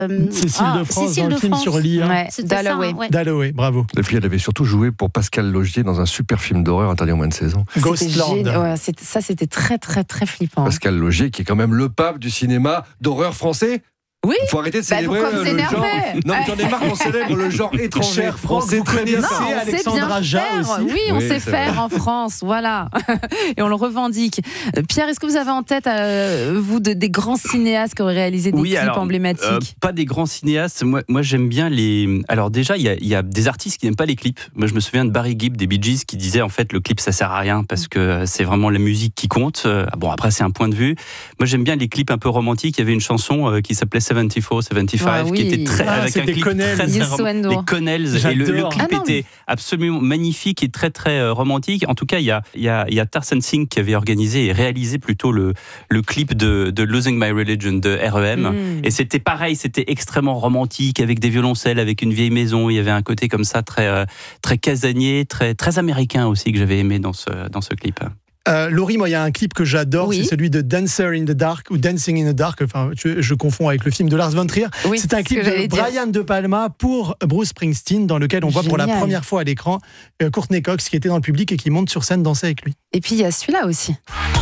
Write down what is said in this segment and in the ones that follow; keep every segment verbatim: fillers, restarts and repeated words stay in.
Euh, Cécile ah, de France Cécile dans le de film France. sur l'I A. Ouais, C'était ça, Dalloway. hein, ouais. Dalloway, bravo. Et puis elle avait surtout joué pour Pascal Logier dans un super film d'horreur interdit aux moins de seize ans. C'était Ghostland. génial. Ouais, c'était- ça, c'était très, très, très flippant. Pascal Logier qui est quand même le pape du cinéma d'horreur français. Oui. Il faut arrêter de Bah, célébrer pourquoi vous le énervez genre. Non, mais j'en ai marre qu'on célèbre le genre étranger. Cher Franck, Français vous très bien connaissez ça. Non, on sait Alexandre bien Aja faire. aussi. Oui, on Oui, sait c'est faire vrai. en France, voilà. Et on le revendique. Euh, Pierre, est-ce que vous avez en tête, euh, vous, de, des grands cinéastes qui auraient réalisé des Oui, clips alors, emblématiques Euh, pas des grands cinéastes. Moi, moi j'aime bien les. Alors, déjà, il y, a- il y a des artistes qui n'aiment pas les clips. Moi, je me souviens de Barry Gibb des Bee Gees qui disait en fait le clip ça sert à rien parce que c'est vraiment la musique qui compte. Euh, Bon, après, c'est un point de vue. Moi, j'aime bien les clips un peu romantiques. Il y avait une chanson euh, qui s'appelait soixante-quatre, soixante-quinze Ah oui. qui était très. Ah, avec un c'était clip Connell. très, très Yes, rom- Wendo. Les Connells. Et le, le J'adore. clip Ah non, mais- était absolument magnifique et très, très euh, romantique. En tout cas, il y a, il y a, il y a Tarzan Singh qui avait organisé et réalisé plutôt le, le clip de, de Losing My Religion de R E M. Mm. Et c'était pareil, c'était extrêmement romantique, avec des violoncelles, avec une vieille maison. Il y avait un côté comme ça, très, euh, très casanier, très, très américain aussi, que j'avais aimé dans ce, dans ce clip. Euh, Laurie, moi, il y a un clip que j'adore, Oui. c'est celui de Dancer in the Dark ou Dancing in the Dark. Enfin, je, je confonds avec le film de Lars von Trier. Oui, c'est un ce clip que de j'allais dire. Brian De Palma pour Bruce Springsteen, dans lequel on voit pour la Génial. première fois à l'écran euh, Courtney Cox qui était dans le public et qui monte sur scène danser avec lui. Et puis, il y a celui-là aussi.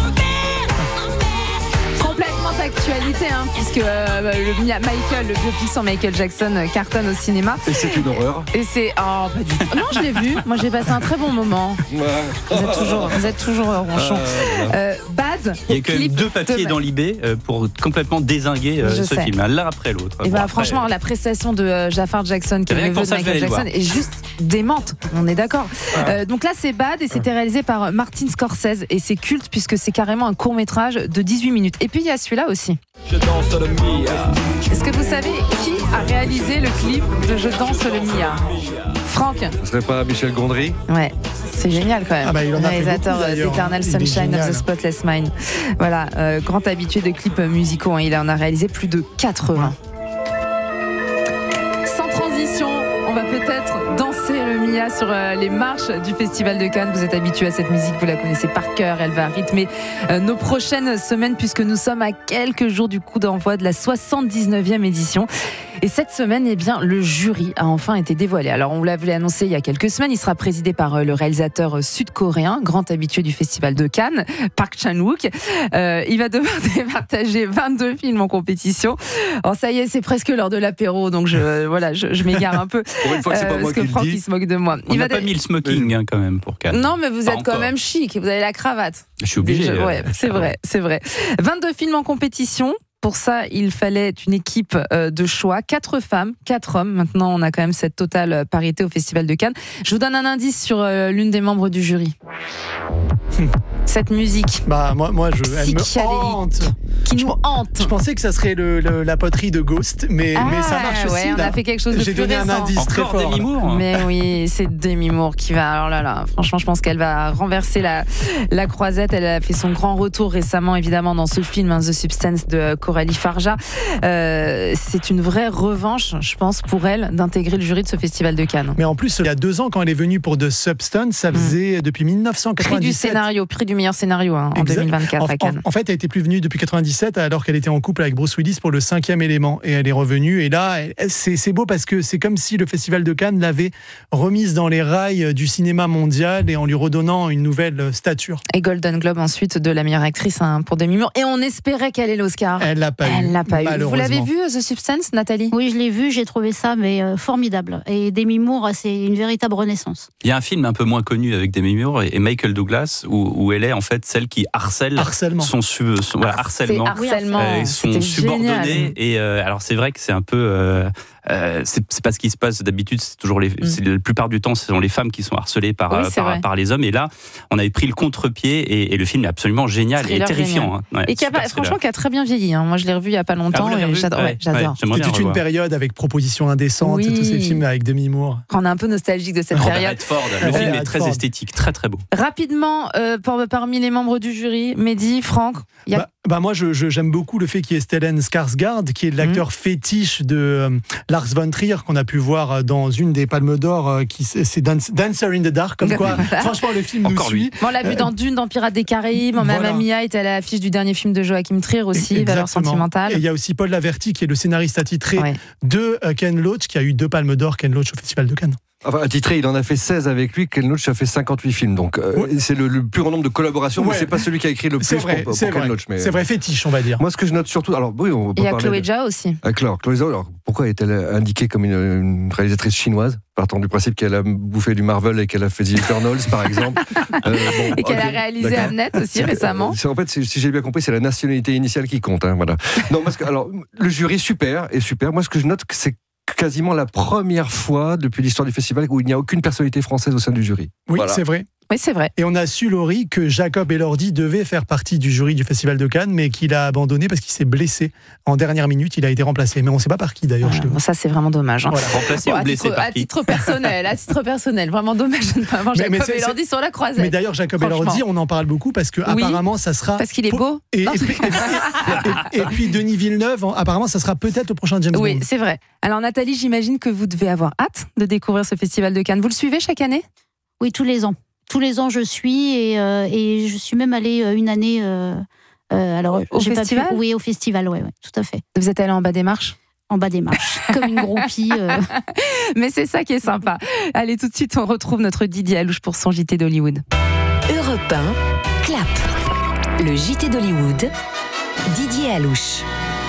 Complètement d'actualité, hein, puisque euh, le, Michael, le biopic sur Michael Jackson euh, cartonne au cinéma. Et c'est une horreur. Et c'est... Oh, pas du tout. Non, je l'ai vu. Moi, j'ai passé un très bon moment. Vous êtes toujours, vous êtes toujours euh, ronchon. Euh, Bad. Il y a quand même clip deux papiers de- dans l'I B euh, pour complètement dézinguer euh, Je ce sais. film, hein, l'un après l'autre. Et Bon, bah, après, franchement, la prestation de euh, Jafar Jackson, qui est Rien le que pour neveu de ça, je Michael vais aller Jackson, le est juste démente. On est d'accord. Euh, donc là, c'est Bad et c'était réalisé par Martin Scorsese et c'est culte puisque c'est carrément un court métrage de dix-huit minutes. Et puis il y a celui-là aussi. Est-ce que vous savez qui a réalisé le clip de Je danse le Mia? Franck. Ce serait pas Michel Gondry? Ouais, c'est génial quand même. Ah bah, il en a fait Réalisateur beaucoup, d'ailleurs. d'Eternal Il est Sunshine of génial. the Spotless Mind. Voilà, euh, grand habitué de clips musicaux. Hein. Il en a réalisé plus de quatre-vingts. Sans transition, on va peut-être danser le Mia sur euh, les marches du Festival de Cannes. Vous êtes habitués à cette musique, vous la connaissez par cœur. Elle va rythmer euh, nos prochaines semaines puisque nous sommes à quelques jours du coup d'envoi de la soixante-dix-neuvième édition. Et cette semaine, eh bien, le jury a enfin été dévoilé. Alors, on vous l'avait annoncé il y a quelques semaines. Il sera présidé par euh, le réalisateur euh, sud-coréen, grand habitué du Festival de Cannes, Park Chan-wook. Euh, il va devoir départager vingt-deux films en compétition. Alors, ça y est, c'est presque l'heure de l'apéro, donc je, euh, voilà, je, je m'égare un peu. Pour une fois que c'est pas Euh, moi parce que qui le Franck, dis. il se moque de moi. On Il n'a va pas dé- mis le smoking hein, quand même pour Cannes. Non, mais vous Pas êtes quand encore. même chic. Vous avez la cravate. Je suis obligé. Déjà, euh, ouais, c'est vrai, c'est vrai. vingt-deux films en compétition. Pour ça, il fallait une équipe euh, de choix, quatre femmes, quatre hommes. Maintenant, on a quand même cette totale parité au Festival de Cannes. Je vous donne un indice sur euh, l'une des membres du jury. Cette musique Bah, moi, moi je, elle me Psychédélique. hante. qui Je nous pen- hante. Je pensais que ça serait le, le- la poterie de Ghost, mais, Ah, mais ça marche ouais, aussi. on là. a fait quelque chose de J'ai plus donné un récent. indice très Encore fort. Demi Moore. Mais oui, c'est Demi Moore qui va. Alors là, là, franchement, je pense qu'elle va renverser la, la croisette. Elle a fait son grand retour récemment, évidemment, dans ce film, hein, The Substance de Coralie Farja. Euh, c'est une vraie revanche, je pense, pour elle, d'intégrer le jury de ce Festival de Cannes. Mais en plus, il y a deux ans, quand elle est venue pour The Substance, ça faisait depuis mille neuf cent Prix du quatre-vingt-dix-sept. scénario, prix du meilleur scénario hein, en Exact. deux mille vingt-quatre En, à Cannes. en- en fait, elle était plus venue depuis quatre-vingt-dix-sept alors qu'elle était en couple avec Bruce Willis pour le cinquième élément. Et elle est revenue. Et là, elle- c'est, c'est beau parce que c'est comme si le Festival de Cannes l'avait remise dans les rails du cinéma mondial et en lui redonnant une nouvelle stature. Et Golden Globe ensuite de la meilleure actrice hein, pour Demi Moore. Et on espérait qu'elle ait l'Oscar. Elle l'a pas eu. Elle l'a pas eu. Vous malheureusement. l'avez vu, The Substance, Nathalie? Oui, je l'ai vu, j'ai trouvé ça mais euh, formidable. Et Demi Moore, c'est une véritable renaissance. Il y a un film un peu moins connu avec Demi Moore et Michael Douglas où, où elle est en fait celle qui harcèle Harcèlement. son, su- son- voilà, harcèlement. C'est harcèlement. Euh, son C'était subordonné génial. et euh, alors c'est vrai que c'est un peu euh, euh, c'est, c'est pas ce qui se passe d'habitude, c'est toujours les, c'est, la plupart du temps ce sont les femmes qui sont harcelées par, Oui, euh, c'est vrai. par, par les hommes et là on avait pris le contre-pied et, et le film est absolument génial Thriller et terrifiant hein. Ouais, Et qui a super pas- thriller. franchement, qui a très bien vieilli. hein. Moi, je l'ai revu il y a pas Ah, longtemps vous l'avez et revu j'adore. Ouais, ouais, j'adore. ouais, j'aimerais C'est bien toute une revoir. période avec Proposition indécente Oui. et tous ces films avec Demi Moore. On est un peu nostalgique de cette Robert période. Redford, le Robert film est très Redford. esthétique, très très beau. Rapidement, euh, pour- parmi les membres du jury, Mehdi, Franck, il y a Bah, bah moi, je, je- j'aime beaucoup le fait qu'il y ait Stellan Skarsgård, qui est l'acteur Mhm. fétiche de euh, Lars von Trier, qu'on a pu voir dans une des Palmes d'Or, euh, qui c'est c'est Dance- Dancer in the Dark, comme quoi, Voilà. franchement, le film Encore nous lui. suit. Bon, on l'a vu Euh, dans Dune, dans Pirates des Caraïbes. Mamma voilà. Mia était à l'affiche du dernier film de Joachim Trier aussi, Valeurs Exactement. sentimental. Et il y a aussi Paul Laverty, qui est le scénariste attitré Ouais. de euh, Ken Loach, qui a eu deux palmes d'or, Ken Loach, au Festival de Cannes. Enfin, attitré, il en a fait seize avec lui. Ken Loach a fait cinquante-huit films. Donc, euh, Oui. c'est le, le plus grand nombre de collaborations, Ouais. mais c'est pas celui qui a écrit le C'est plus vrai, pour, pour c'est Ken vrai. Loach. Mais... C'est vrai, fétiche, on va dire. Moi, ce que je note surtout. Alors, oui, on peut Il y a parler Chloé de- Zhao aussi. Ah, Chloé, Chloé Zhao, alors pourquoi est-elle indiquée comme une, une réalisatrice chinoise, partant du principe qu'elle a bouffé du Marvel et qu'elle a fait The Eternals, par exemple. Euh, bon, Et qu'elle ok, a réalisé d'accord. Hamnet aussi C'est- récemment. c'est- En fait, c'est- si j'ai bien compris, c'est la nationalité initiale qui compte. Hein, voilà. Non, parce que alors le jury super et super. Moi, ce que je note, c'est quasiment la première fois depuis l'histoire du festival où il n'y a aucune personnalité française au sein du jury. Oui, Voilà. c'est vrai. Oui, c'est vrai. Et on a su, Laurie, que Jacob Elordi devait faire partie du jury du Festival de Cannes, mais qu'il a abandonné parce qu'il s'est blessé. En dernière minute, il a été remplacé. Mais on ne sait pas par qui, d'ailleurs. Voilà. je te Bon, ça, c'est vraiment dommage. hein. Voilà. Remplacé Bon, ou à, blessé titre, par à qui titre personnel, à titre personnel, vraiment dommage de ne pas avoir Mais- mais Jacob c'est- Elordi sur la croisette. Mais d'ailleurs, Jacob Franchement. Elordi, on en parle beaucoup parce que Oui. apparemment, ça sera. Parce qu'il est beau. Et, Non, et puis, et- et- et puis Denis Villeneuve, en- apparemment, ça sera peut-être au prochain James Oui, Bond. c'est vrai. Alors Nathalie, j'imagine que vous devez avoir hâte de découvrir ce festival de Cannes. Vous le suivez chaque année ? Oui, tous les ans. Tous les ans, je suis et, euh, et je suis même allée euh, une année. Euh, euh, alors, Au j'ai pas festival pu- Oui, au festival, oui, ouais, tout à fait. Vous êtes allé en bas des marches ? En bas des marches, comme une groupie. euh. Mais c'est ça qui est sympa. Allez, tout de suite, on retrouve notre Didier Alouche pour son J T d'Hollywood. Europe un, clap. Le J T d'Hollywood, Didier Alouche.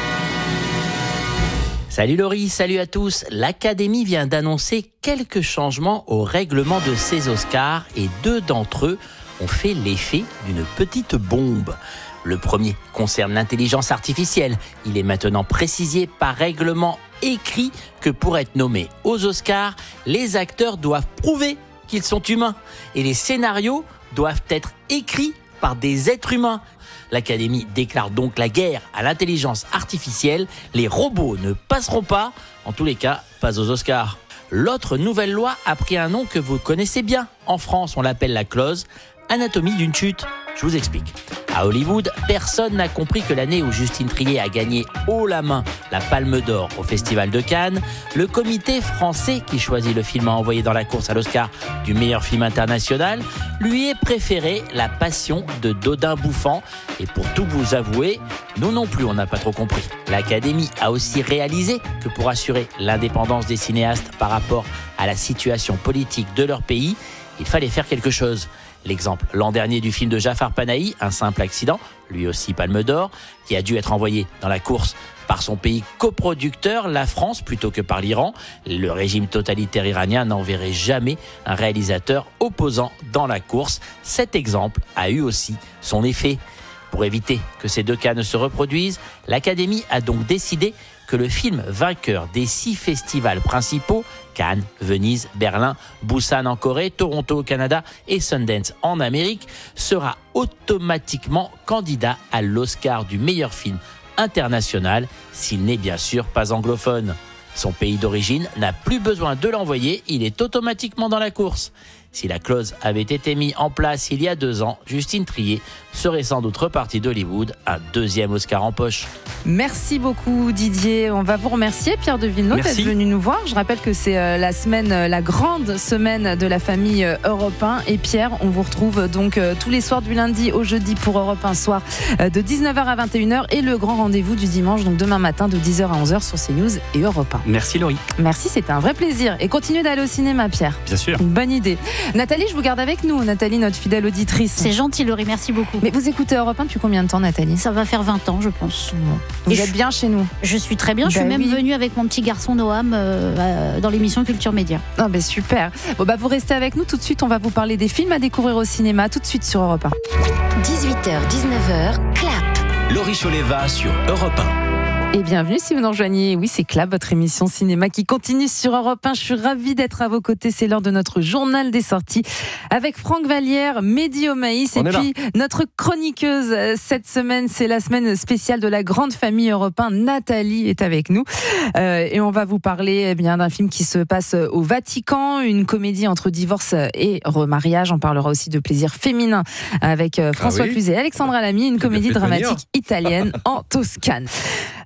Salut Laurie, salut à tous. L'Académie vient d'annoncer quelques changements au règlement de ces Oscars et deux d'entre eux ont fait l'effet d'une petite bombe. Le premier concerne l'intelligence artificielle. Il est maintenant précisé par règlement écrit que pour être nommés aux Oscars, les acteurs doivent prouver qu'ils sont humains et les scénarios doivent être écrits par des êtres humains. L'Académie déclare donc la guerre à l'intelligence artificielle. Les robots ne passeront pas, en tous les cas, pas aux Oscars. L'autre nouvelle loi a pris un nom que vous connaissez bien. En France, on l'appelle la clause anatomie d'une chute. Je vous explique. À Hollywood, personne n'a compris que l'année où Justine Triet a gagné haut la main la Palme d'Or au Festival de Cannes, le comité français qui choisit le film à envoyer dans la course à l'Oscar du meilleur film international lui est préféré La Passion de Dodin Bouffant. Et pour tout vous avouer, nous non plus on n'a pas trop compris. L'Académie a aussi réalisé que pour assurer l'indépendance des cinéastes par rapport à la situation politique de leur pays, il fallait faire quelque chose. L'exemple l'an dernier du film de Jafar Panahi, Un simple accident, lui aussi Palme d'Or, qui a dû être envoyé dans la course par son pays coproducteur, la France, plutôt que par l'Iran. Le régime totalitaire iranien n'enverrait jamais un réalisateur opposant dans la course. Cet exemple a eu aussi son effet. Pour éviter que ces deux cas ne se reproduisent, l'Académie a donc décidé que le film vainqueur des six festivals principaux, Cannes, Venise, Berlin, Busan en Corée, Toronto au Canada et Sundance en Amérique, sera automatiquement candidat à l'Oscar du meilleur film international, s'il n'est bien sûr pas anglophone. Son pays d'origine n'a plus besoin de l'envoyer, il est automatiquement dans la course. Si la clause avait été mise en place il y a deux ans, Justine Triet serait sans doute repartie d'Hollywood, un deuxième Oscar en poche. Merci beaucoup Didier. On va vous remercier Pierre de Villeneuve d'être Merci. venu nous voir. Je rappelle que c'est euh, la semaine, euh, la grande semaine de la famille euh, Europe un. Et Pierre, on vous retrouve donc euh, tous les soirs du lundi au jeudi pour Europe un soir euh, de dix-neuf heures à vingt et une heures et le grand rendez-vous du dimanche, donc demain matin de dix heures à onze heures sur CNews et Europe un. Merci Laurie. Merci, c'était un vrai plaisir. Et continuez d'aller au cinéma Pierre. Bien sûr. Une bonne idée. Nathalie, je vous garde avec nous. Nathalie, notre fidèle auditrice. C'est gentil, Laurie, merci beaucoup. Mais vous écoutez Europe un depuis combien de temps Nathalie ? Ça va faire vingt ans, je pense. Vous Et êtes je- bien chez nous. Je suis très bien. Je Bah suis même oui. venue avec mon petit garçon Noam euh, euh, dans l'émission Culture Média. Ah ben super. Bon bah vous restez avec nous tout de suite. On va vous parler des films à découvrir au cinéma tout de suite sur Europe un. dix-huit heures dix-neuf heures, clap. Laurie Choleva sur Europe un. Et bienvenue si vous nous rejoignez. Oui, c'est Clap, votre émission cinéma qui continue sur Europe un. Je suis ravie d'être à vos côtés. C'est l'heure de notre journal des sorties avec Franck Vallière, Mehdi Omaïs et On est puis notre chroniqueuse euh, cette semaine. C'est la semaine spéciale de la grande famille Europe un. Nathalie est avec nous Euh, et on va vous parler eh bien d'un film qui se passe au Vatican, une comédie entre divorce et remariage. On parlera aussi de plaisir féminin avec euh, François oui. Cluzet et Alexandra Lamy, une J'ai bien comédie fait de venir. dramatique italienne en Toscane.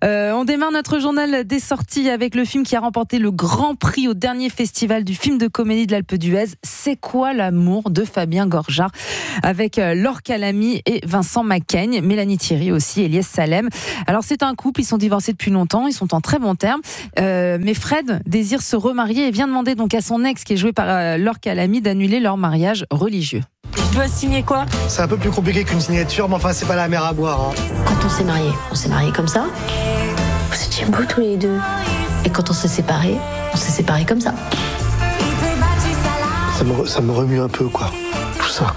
Euh, on démarre notre journal des sorties avec le film qui a remporté le grand prix au dernier festival du film de comédie de l'Alpe d'Huez. C'est quoi l'amour de Fabien Gorjard, avec Laure Calamy et Vincent Macaigne, Mélanie Thierry aussi, Elias Salem. Alors c'est un couple, ils sont divorcés depuis longtemps, ils sont en très bons termes, euh, mais Fred désire se remarier et vient demander donc à son ex, qui est joué par euh, Laure Calamy, d'annuler leur mariage religieux. Je dois signer quoi? C'est un peu plus compliqué qu'une signature, mais enfin c'est pas la mer à boire. Hein. Quand on s'est mariés, on s'est mariés comme ça. Vous étiez beaux tous les deux. Et quand on s'est séparés, on s'est séparés comme ça. Ça me, ça me remue un peu, quoi, tout ça.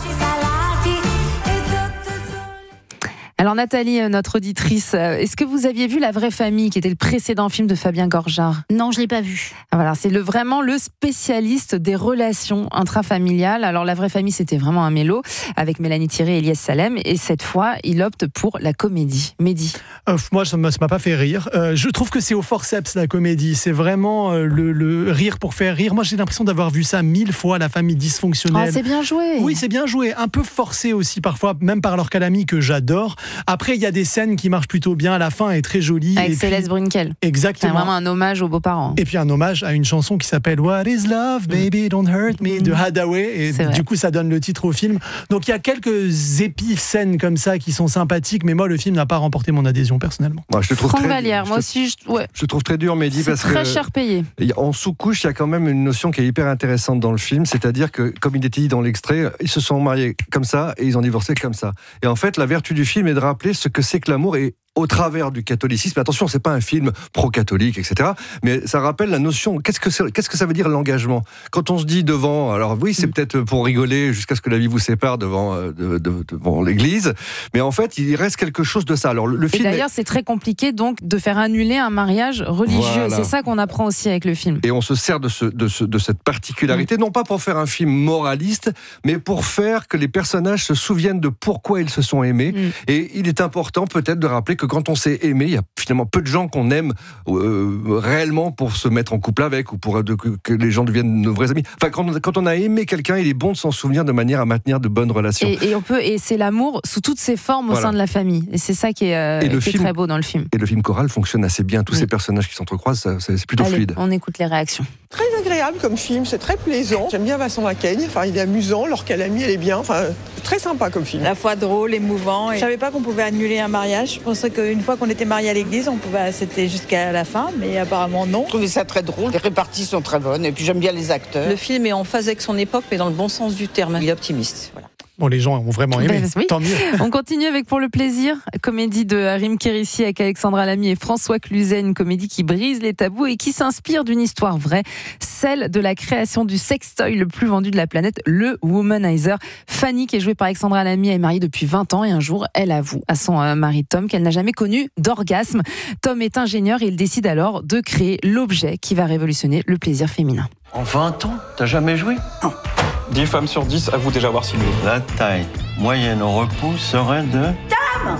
Alors Nathalie, notre auditrice, est-ce que vous aviez vu La Vraie Famille, qui était le précédent film de Fabien Gorjard? Non, je l'ai pas vu. Voilà, c'est le, vraiment le spécialiste des relations intrafamiliales. Alors La Vraie Famille, c'était vraiment un mélo avec Mélanie Thierry et Elias Salem, et cette fois, il opte pour la comédie. Mehdi. Euh, moi, ça ne m'a pas fait rire. Euh, je trouve que c'est au forceps, la comédie. C'est vraiment euh, le, le rire pour faire rire. Moi, j'ai l'impression d'avoir vu ça mille fois, La Famille dysfonctionnelle. Oh, c'est bien joué. Oui, c'est bien joué. Un peu forcé aussi parfois, même par Laure Calamy, que j'adore. Après, il y a des scènes qui marchent plutôt bien. La fin est très jolie. Avec et Céleste puis... Brunkel. Exactement. C'est vraiment un hommage aux beaux-parents. Et puis un hommage à une chanson qui s'appelle What is Love, Baby Don't Hurt Me, de Hathaway. Et C'est du vrai. coup, ça donne le titre au film. Donc il y a quelques épicènes comme ça qui sont sympathiques, mais moi, le film n'a pas remporté mon adhésion personnellement. Moi, je te trouve Franck très, Vallière, je moi te- aussi, je, ouais, Je trouve très dur, Mehdi, c'est parce très que cher payé. il y a- en sous-couche, il y a quand même une notion qui est hyper intéressante dans le film, c'est-à-dire que, comme il était dit dans l'extrait, ils se sont mariés comme ça et ils ont divorcé comme ça. Et en fait, la vertu du film est de rappeler ce que c'est que l'amour et au travers du catholicisme. Attention, c'est pas un film pro-catholique, et cetera. Mais ça rappelle la notion. Qu'est-ce que c'est- qu'est-ce que ça veut dire l'engagement? Quand on se dit devant, alors oui, c'est peut-être pour rigoler jusqu'à ce que la vie vous sépare devant euh, de- de- devant l'Église, mais en fait, il reste quelque chose de ça. Alors le, le Et film. est- d'ailleurs, c'est très compliqué donc de faire annuler un mariage religieux. Voilà. C'est ça qu'on apprend aussi avec le film. Et on se sert de, ce, de, ce, de cette particularité, non pas pour faire un film moraliste, mais pour faire que les personnages se souviennent de pourquoi ils se sont aimés. Mm. Et il est important peut-être de rappeler que quand on s'est aimé, il y a finalement peu de gens qu'on aime euh, réellement pour se mettre en couple avec ou pour de, que, que les gens deviennent nos vrais amis. Enfin, quand on, quand on a aimé quelqu'un, il est bon de s'en souvenir de manière à maintenir de bonnes relations. Et, et on peut, et c'est l'amour sous toutes ses formes au Voilà. sein de la famille. Et c'est ça qui est, euh, Et le qui est film- très beau dans le film. Et le film choral fonctionne assez bien. Tous Oui. ces personnages qui s'entrecroisent, ça- c'est c'est plutôt Allez, fluide. on écoute les réactions. Très agréable comme film, c'est très plaisant. J'aime bien Vincent Macaigne, enfin il est amusant, Laure Calamy elle est bien, enfin très sympa comme film. À la fois drôle, émouvant. Et je savais pas qu'on pouvait annuler un mariage. Je pensais qu'une fois qu'on était mariés à l'église, on pouvait, c'était jusqu'à la fin, mais apparemment non. Je trouvais ça très drôle, les réparties sont très bonnes et puis j'aime bien les acteurs. Le film est en phase avec son époque, mais dans le bon sens du terme. Il est optimiste. Voilà. Bon, les gens ont vraiment aimé. Ben, oui. Tant mieux. On continue avec Pour le plaisir, comédie de Harim Kérissi avec Alexandra Lamy et François Cluzet, une comédie qui brise les tabous et qui s'inspire d'une histoire vraie, celle de la création du sextoy le plus vendu de la planète, le Womanizer. Fanny, qui est jouée par Alexandra Lamy, est mariée depuis vingt ans et un jour, elle avoue à son euh, mari Tom qu'elle n'a jamais connu d'orgasme. Tom est ingénieur et il décide alors de créer l'objet qui va révolutionner le plaisir féminin. En vingt ans, t'as jamais joué? Non. dix femmes sur dix avouent déjà avoir simulé. La taille moyenne au repos serait de... Tam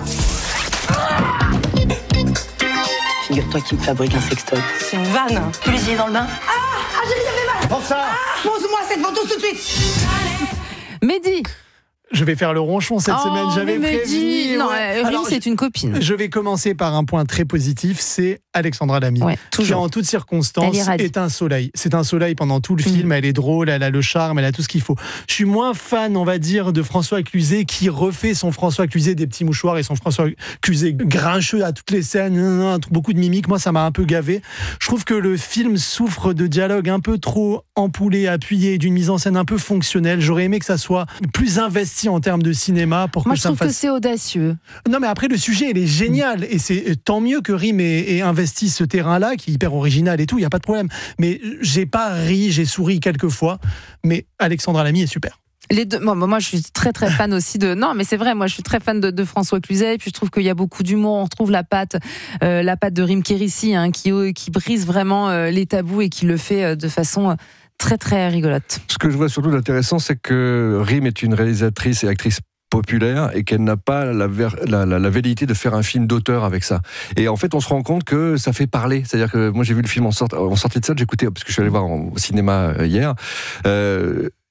Figure-toi qu'il me fabrique un sextoy. C'est une vanne. Tu les yeux dans le bain? Ah, ah j'ai les avais mal. Prends ça. Ah, pose-moi cette photo tout de suite. Mehdi. Je vais faire le ronchon cette Oh, semaine. J'avais mais prévenu. Mehdi. Non, ouais. euh, Rim, Alors, c'est une copine. Je vais commencer par un point très positif, c'est Alexandra Lamy, Ouais, qui toujours. en toutes circonstances Elle est radie. est un soleil. C'est un soleil pendant tout le film, elle est drôle, elle a le charme, elle a tout ce qu'il faut. Je suis moins fan, on va dire, de François Cluzet, qui refait son François Cluzet des petits mouchoirs et son François Cluzet grincheux à toutes les scènes, beaucoup de mimiques. Moi, ça m'a un peu gavé. Je trouve que le film souffre de dialogue un peu trop ampoulé, appuyé, d'une mise en scène un peu fonctionnelle. J'aurais aimé que ça soit plus investi en termes de cinéma pour Moi, que je ça me trouve que fasse... c'est audacieux. Non, mais après, le sujet, il est génial. Et c'est tant mieux que Rim ait, ait investi ce terrain-là, qui est hyper original et tout, il n'y a pas de problème. Mais j'ai pas ri, j'ai souri quelques fois. Mais Alexandra Lamy est super. Les deux, moi, moi, je suis très très fan aussi de. Non, mais c'est vrai, moi, je suis très fan de, de François Cluzet. Et puis, je trouve qu'il y a beaucoup d'humour. On retrouve la patte, euh, la patte de Harim Kérissi, hein, qui, qui brise vraiment euh, les tabous et qui le fait euh, de façon euh, très très rigolote. Ce que je vois surtout d'intéressant, c'est que Rim est une réalisatrice et actrice populaire et qu'elle n'a pas la, ver- la, la, la velléité de faire un film d'auteur avec ça. Et en fait, on se rend compte que ça fait parler. C'est-à-dire que moi, j'ai vu le film en, sort- en sortie de salle, j'écoutais, parce que je suis allé voir en- au cinéma hier, euh,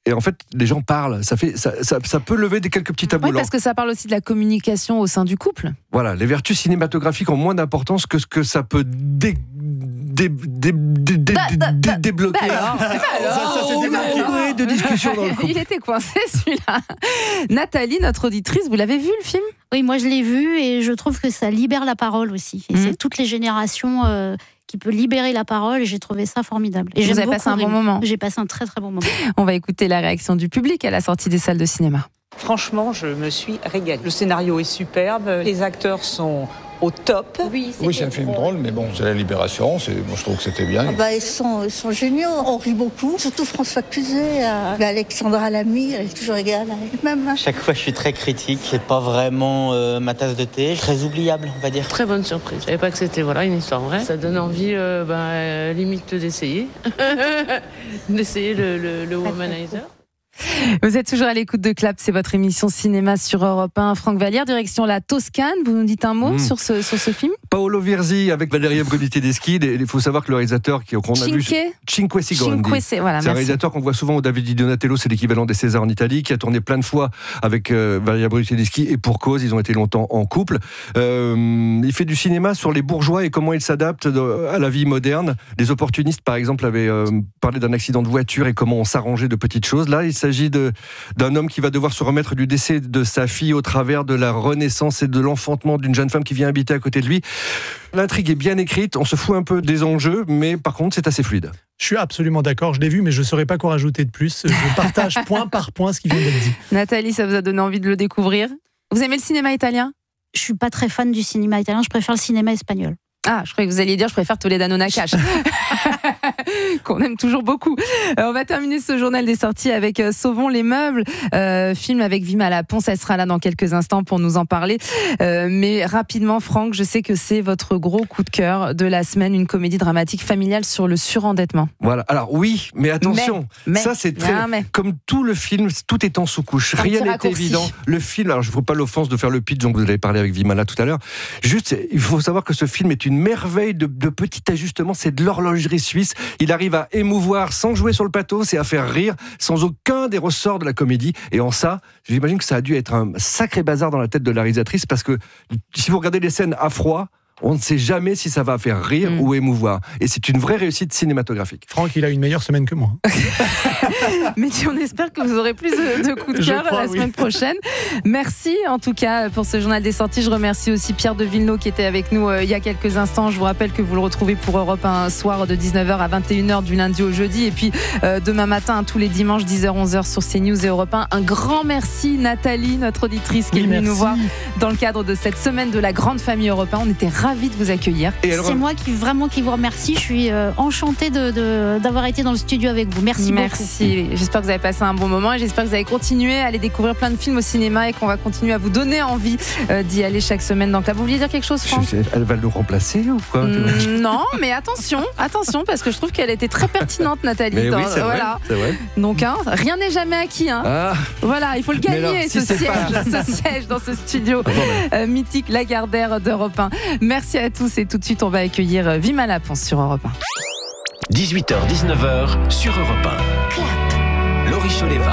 et en fait, les gens parlent. Ça, fait, ça, ça, ça peut lever des quelques petits tabous. Oui, parce que ça parle aussi de la communication au sein du couple. Voilà, les vertus cinématographiques ont moins d'importance que ce que ça peut dé, dé, dé, dé, dé, dé, dé, débloquer. Bah alors, bah alors, ça, ça, c'est débloqué de discussion dans le couple. Il était coincé celui-là. Nathalie, notre auditrice, vous l'avez vu le film ? Oui, moi je l'ai vu et je trouve que ça libère la parole aussi. Et mmh. c'est toutes les générations euh, qui peut libérer la parole et j'ai trouvé ça formidable. Et vous avez passé un bon moment ? J'ai passé un très très bon moment. On va écouter la réaction du public à la sortie des salles de cinéma. Franchement, je me suis régalée. Le scénario est superbe, les acteurs sont au top. Oui, c'est, oui, c'est un film drôle, mais bon, c'est la Libération, c'est, moi je trouve que c'était bien. Ah bah, ils, sont, ils sont géniaux, on rit beaucoup, surtout François Cluzet, euh, Alexandra Lamy, elle est toujours égale à elle-même. Chaque fois je suis très critique, c'est pas vraiment euh, ma tasse de thé, très oubliable on va dire. Très bonne surprise, je savais pas que c'était voilà, une histoire vraie, ça donne envie euh, bah, euh, limite d'essayer, d'essayer le, le, le Womanizer. Vous êtes toujours à l'écoute de Clap, c'est votre émission cinéma sur Europe un. Franck Vallière, direction la Toscane. Vous nous dites un mot mmh. sur, ce, sur ce film ? Paolo Virzi avec Valeria Bruni-Tedeschi. Il faut savoir que le réalisateur qu'on a vu... Cinque Secondi. Voilà, c'est merci. un réalisateur qu'on voit souvent au David di Donatello, c'est l'équivalent des Césars en Italie, qui a tourné plein de fois avec euh, Valeria Bruni-Tedeschi et pour cause, ils ont été longtemps en couple. Euh, il fait du cinéma sur les bourgeois et comment ils s'adaptent à la vie moderne. Les opportunistes, par exemple, avaient euh, parlé d'un accident de voiture et comment on s'arrangeait de petites choses. Là, il s'agit de d'un homme qui va devoir se remettre du décès de sa fille au travers de la renaissance et de l'enfantement d'une jeune femme qui vient habiter à côté de lui. L'intrigue est bien écrite, on se fout un peu des enjeux, mais par contre c'est assez fluide. Je suis absolument d'accord, je l'ai vu, mais je ne saurais pas quoi rajouter de plus. Je partage point par point ce qui vient d'être dit. Nathalie, ça vous a donné envie de le découvrir ? Vous aimez le cinéma italien ? Je ne suis pas très fan du cinéma italien, je préfère le cinéma espagnol. Ah, je croyais que vous alliez dire je préfère Toledano Nakash. Qu'on aime toujours beaucoup. Euh, on va terminer ce journal des sorties avec euh, Sauvons les meubles, euh, film avec Vima Laponce. Elle sera là dans quelques instants pour nous en parler. Euh, mais rapidement, Franck, je sais que c'est votre gros coup de cœur de la semaine, une comédie dramatique familiale sur le surendettement. Voilà. Alors oui, mais attention, mais, mais, ça c'est très ah, mais. Comme tout le film, tout est en sous-couche. Rien n'est évident. Le film, alors je ne vous pas l'offense de faire le pitch dont vous avez parlé avec Vimala tout à l'heure. Juste, il faut savoir que ce film est une merveille de, de petits ajustements. C'est de l'horlogerie suisse. Il arrive à émouvoir sans jouer sur le pathos et à faire rire sans aucun des ressorts de la comédie. Et en ça, j'imagine que ça a dû être un sacré bazar dans la tête de la réalisatrice parce que si vous regardez les scènes à froid, on ne sait jamais si ça va faire rire mmh. ou émouvoir. Et c'est une vraie réussite cinématographique. Franck, il a une meilleure semaine que moi. Mais on espère que vous aurez plus de, de coups de cœur crois, la oui. semaine prochaine. Merci en tout cas pour ce journal des sorties. Je remercie aussi Pierre de Villeneuve qui était avec nous euh, il y a quelques instants. Je vous rappelle que vous le retrouvez pour Europe un soir de dix-neuf heures à vingt et une heures du lundi au jeudi. Et puis euh, demain matin, tous les dimanches, dix heures onze heures sur CNews et Europe un. Un grand merci Nathalie, notre auditrice qui oui, est venue merci. nous voir dans le cadre de cette semaine de la grande famille Europe un. On était ravis de vous accueillir. Et alors... C'est moi qui vraiment qui vous remercie. Je suis euh, enchantée de, de, d'avoir été dans le studio avec vous. Merci, merci. beaucoup. J'espère que vous avez passé un bon moment et j'espère que vous allez continuer à aller découvrir plein de films au cinéma et qu'on va continuer à vous donner envie euh, d'y aller chaque semaine. Donc là, vous vouliez dire quelque chose, Franck ? sais, Elle va nous remplacer ou quoi ? mmh, Non, mais attention, attention, parce que je trouve qu'elle était très pertinente, Nathalie. Mais dans, oui, c'est voilà. vrai, c'est vrai. Donc hein, rien n'est jamais acquis. Hein. Ah. Voilà, il faut le gagner, alors, ce, si siège, pas... ce siège dans ce studio ah bon, mais... euh, mythique Lagardère d'Europe un. Merci à tous et tout de suite, on va accueillir Vima Laponce sur Europe un. dix-huit heures dix-neuf heures sur Europe un. Clap. Laurie Choleva.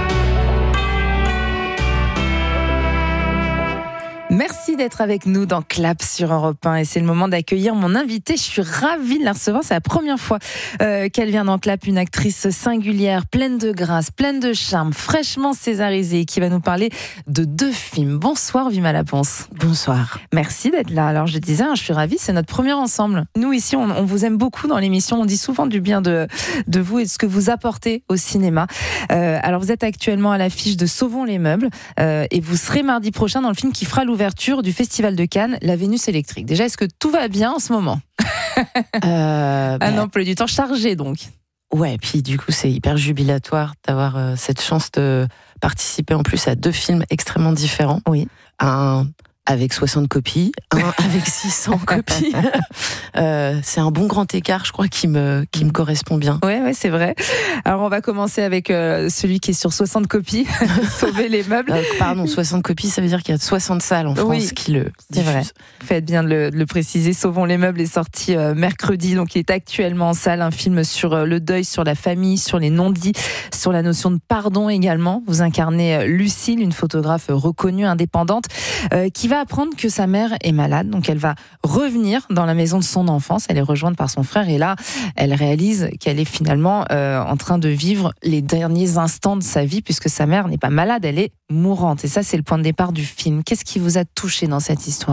Merci d'être avec nous dans Clap sur Europe un et c'est le moment d'accueillir mon invité. Je suis ravie de la recevoir. C'est la première fois euh, qu'elle vient dans Clap, une actrice singulière, pleine de grâce, pleine de charme, fraîchement césarisée, qui va nous parler de deux films. Bonsoir Vima Laponce. Bonsoir. Merci d'être là. Alors je disais, hein, je suis ravie, c'est notre premier ensemble. Nous ici, on, on vous aime beaucoup dans l'émission. On dit souvent du bien de, de vous et de ce que vous apportez au cinéma. Euh, alors vous êtes actuellement à l'affiche de Sauvons les meubles euh, et vous serez mardi prochain dans le film qui fera l'ouverture du Festival de Cannes, La Vénus électrique. Déjà, est-ce que tout va bien en ce moment ? euh, bah... Un emploi du temps chargé, donc. Ouais, puis du coup, c'est hyper jubilatoire d'avoir euh, cette chance de participer en plus à deux films extrêmement différents. Oui. Un avec soixante copies, un avec six cents copies. Euh, c'est un bon grand écart, je crois, qui me, qui me correspond bien. Ouais, ouais, c'est vrai. Alors, on va commencer avec euh, celui qui est sur soixante copies, Sauver les meubles. Euh, pardon, soixante copies, ça veut dire qu'il y a soixante salles en France oui, qui le diffusent. C'est vrai. Faites bien de le, de le préciser. Sauvons les meubles est sorti euh, mercredi, donc il est actuellement en salle. Un film sur euh, le deuil, sur la famille, sur les non-dits, sur la notion de pardon également. Vous incarnez euh, Lucille, une photographe reconnue, indépendante, euh, qui va apprendre que sa mère est malade, donc elle va revenir dans la maison de son enfance, elle est rejointe par son frère et là, elle réalise qu'elle est finalement euh, en train de vivre les derniers instants de sa vie puisque sa mère n'est pas malade, elle est mourante et ça c'est le point de départ du film. Qu'est-ce qui vous a touché dans cette histoire ?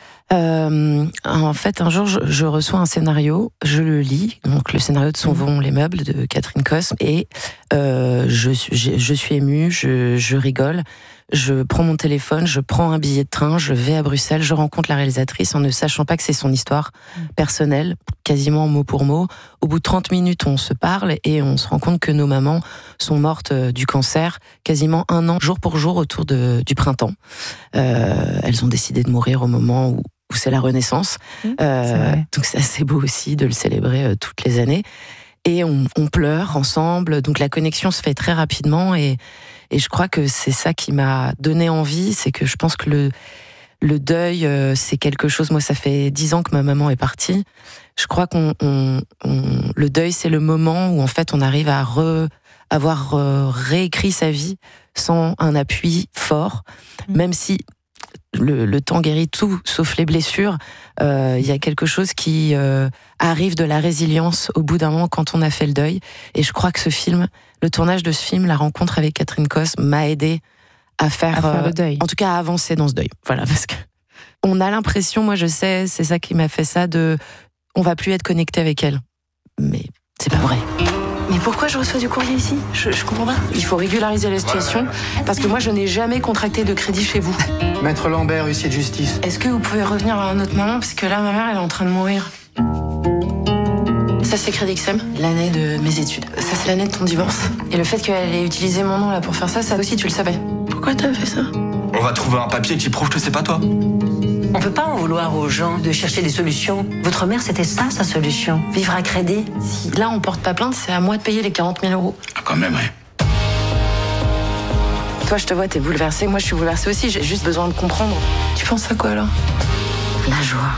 Euh, en fait, un jour, je, je reçois un scénario, je le lis, donc le scénario de Sauvons les meubles de Catherine Cosme, et euh, je, je, je suis émue, je, je rigole, je prends mon téléphone, je prends un billet de train, je vais à Bruxelles, je rencontre la réalisatrice en ne sachant pas que c'est son histoire personnelle, quasiment mot pour mot. Au bout de trente minutes, on se parle et on se rend compte que nos mamans sont mortes du cancer quasiment un an, jour pour jour, autour de, du printemps. Euh, elles ont décidé de mourir au moment où où c'est la Renaissance. Mmh, euh, c'est donc c'est assez beau aussi de le célébrer euh, toutes les années. Et on, on pleure ensemble, donc la connexion se fait très rapidement et, et je crois que c'est ça qui m'a donné envie, c'est que je pense que le, le deuil, euh, c'est quelque chose, moi ça fait dix ans que ma maman est partie, je crois qu'on on, on, le deuil c'est le moment où en fait on arrive à re, avoir euh, réécrit sa vie sans un appui fort, mmh. même si Le, le temps guérit tout, sauf les blessures. Il euh, y a quelque chose qui euh, arrive de la résilience au bout d'un moment quand on a fait le deuil. Et je crois que ce film, le tournage de ce film, la rencontre avec Catherine Cosme, m'a aidé à faire, à faire le deuil. Euh, en tout cas à avancer dans ce deuil. Voilà, parce que on a l'impression, moi je sais, c'est ça qui m'a fait ça, de, on va plus être connecté avec elle. Mais c'est pas vrai. Mais pourquoi je reçois du courrier ici ? je, je comprends pas. Il faut régulariser la situation, parce que moi je n'ai jamais contracté de crédit chez vous. Maître Lambert, huissier de justice. Est-ce que vous pouvez revenir à notre maman, parce que là ma mère elle est en train de mourir. Ça c'est Crédit X M, l'année de mes études. Ça c'est l'année de ton divorce. Et le fait qu'elle ait utilisé mon nom là pour faire ça, ça aussi tu le savais. Pourquoi t'as fait ça ? On va trouver un papier qui prouve que c'est pas toi. On peut pas en vouloir aux gens de chercher des solutions. Votre mère, c'était ça, sa solution. Vivre à crédit. Si là, on porte pas plainte, c'est à moi de payer les quarante mille euros. Ah, quand même, ouais. Toi, je te vois, t'es bouleversée. Moi, je suis bouleversée aussi. J'ai juste besoin de comprendre. Tu penses à quoi, là ? La joie.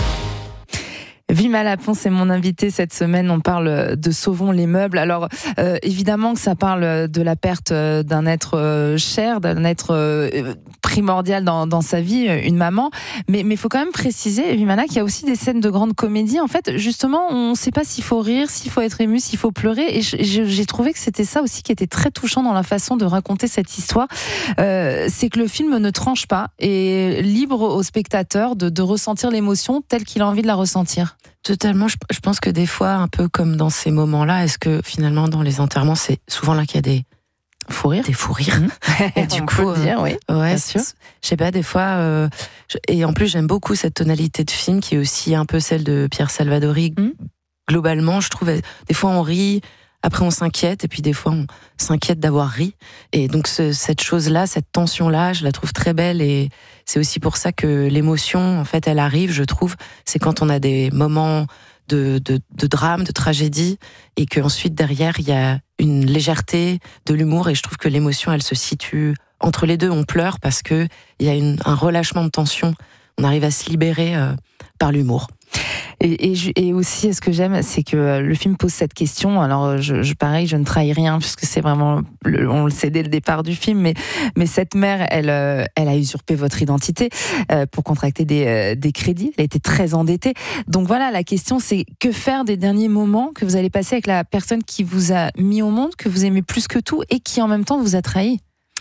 Vima Lapon, c'est mon invité cette semaine. On parle de Sauvons les meubles. Alors, euh, évidemment que ça parle de la perte d'un être euh, cher, d'un être euh, primordial dans, dans sa vie, une maman. Mais il faut quand même préciser, Vimana, qu'il y a aussi des scènes de grande comédie. En fait, justement, on ne sait pas s'il faut rire, s'il faut être ému, s'il faut pleurer. Et j'ai trouvé que c'était ça aussi qui était très touchant dans la façon de raconter cette histoire. Euh, c'est que le film ne tranche pas et libre au spectateur de, de ressentir l'émotion telle qu'il a envie de la ressentir. Totalement, je, je pense que des fois, un peu comme dans ces moments-là, est-ce que finalement dans les enterrements, c'est souvent là qu'il y a des fous rires, des fous rires. Mmh. Et du On coup, peut le dire, oui, euh, ouais, bien sûr. Je sais pas, des fois, euh, je, et en plus j'aime beaucoup cette tonalité de film qui est aussi un peu celle de Pierre Salvadori. Mmh. Globalement, je trouve, des fois on rit. Après, on s'inquiète, et puis des fois, on s'inquiète d'avoir ri. Et donc, ce, cette chose-là, cette tension-là, je la trouve très belle. Et c'est aussi pour ça que l'émotion, en fait, elle arrive, je trouve. C'est quand on a des moments de, de, de drame, de tragédie, et qu'ensuite, derrière, il y a une légèreté, de l'humour. Et je trouve que l'émotion, elle se situe entre les deux. On pleure parce qu'il y a une, un relâchement de tension. On arrive à se libérer euh, par l'humour. Et, et, et aussi, ce que j'aime, c'est que le film pose cette question. Alors, je, je, pareil, je ne trahis rien, puisque c'est vraiment, le, on le sait dès le départ du film, mais, mais cette mère, elle, elle a usurpé votre identité euh, pour contracter des, euh, des crédits. Elle a été très endettée. Donc voilà, la question, c'est que faire des derniers moments que vous allez passer avec la personne qui vous a mis au monde, que vous aimez plus que tout, et qui en même temps vous a trahi?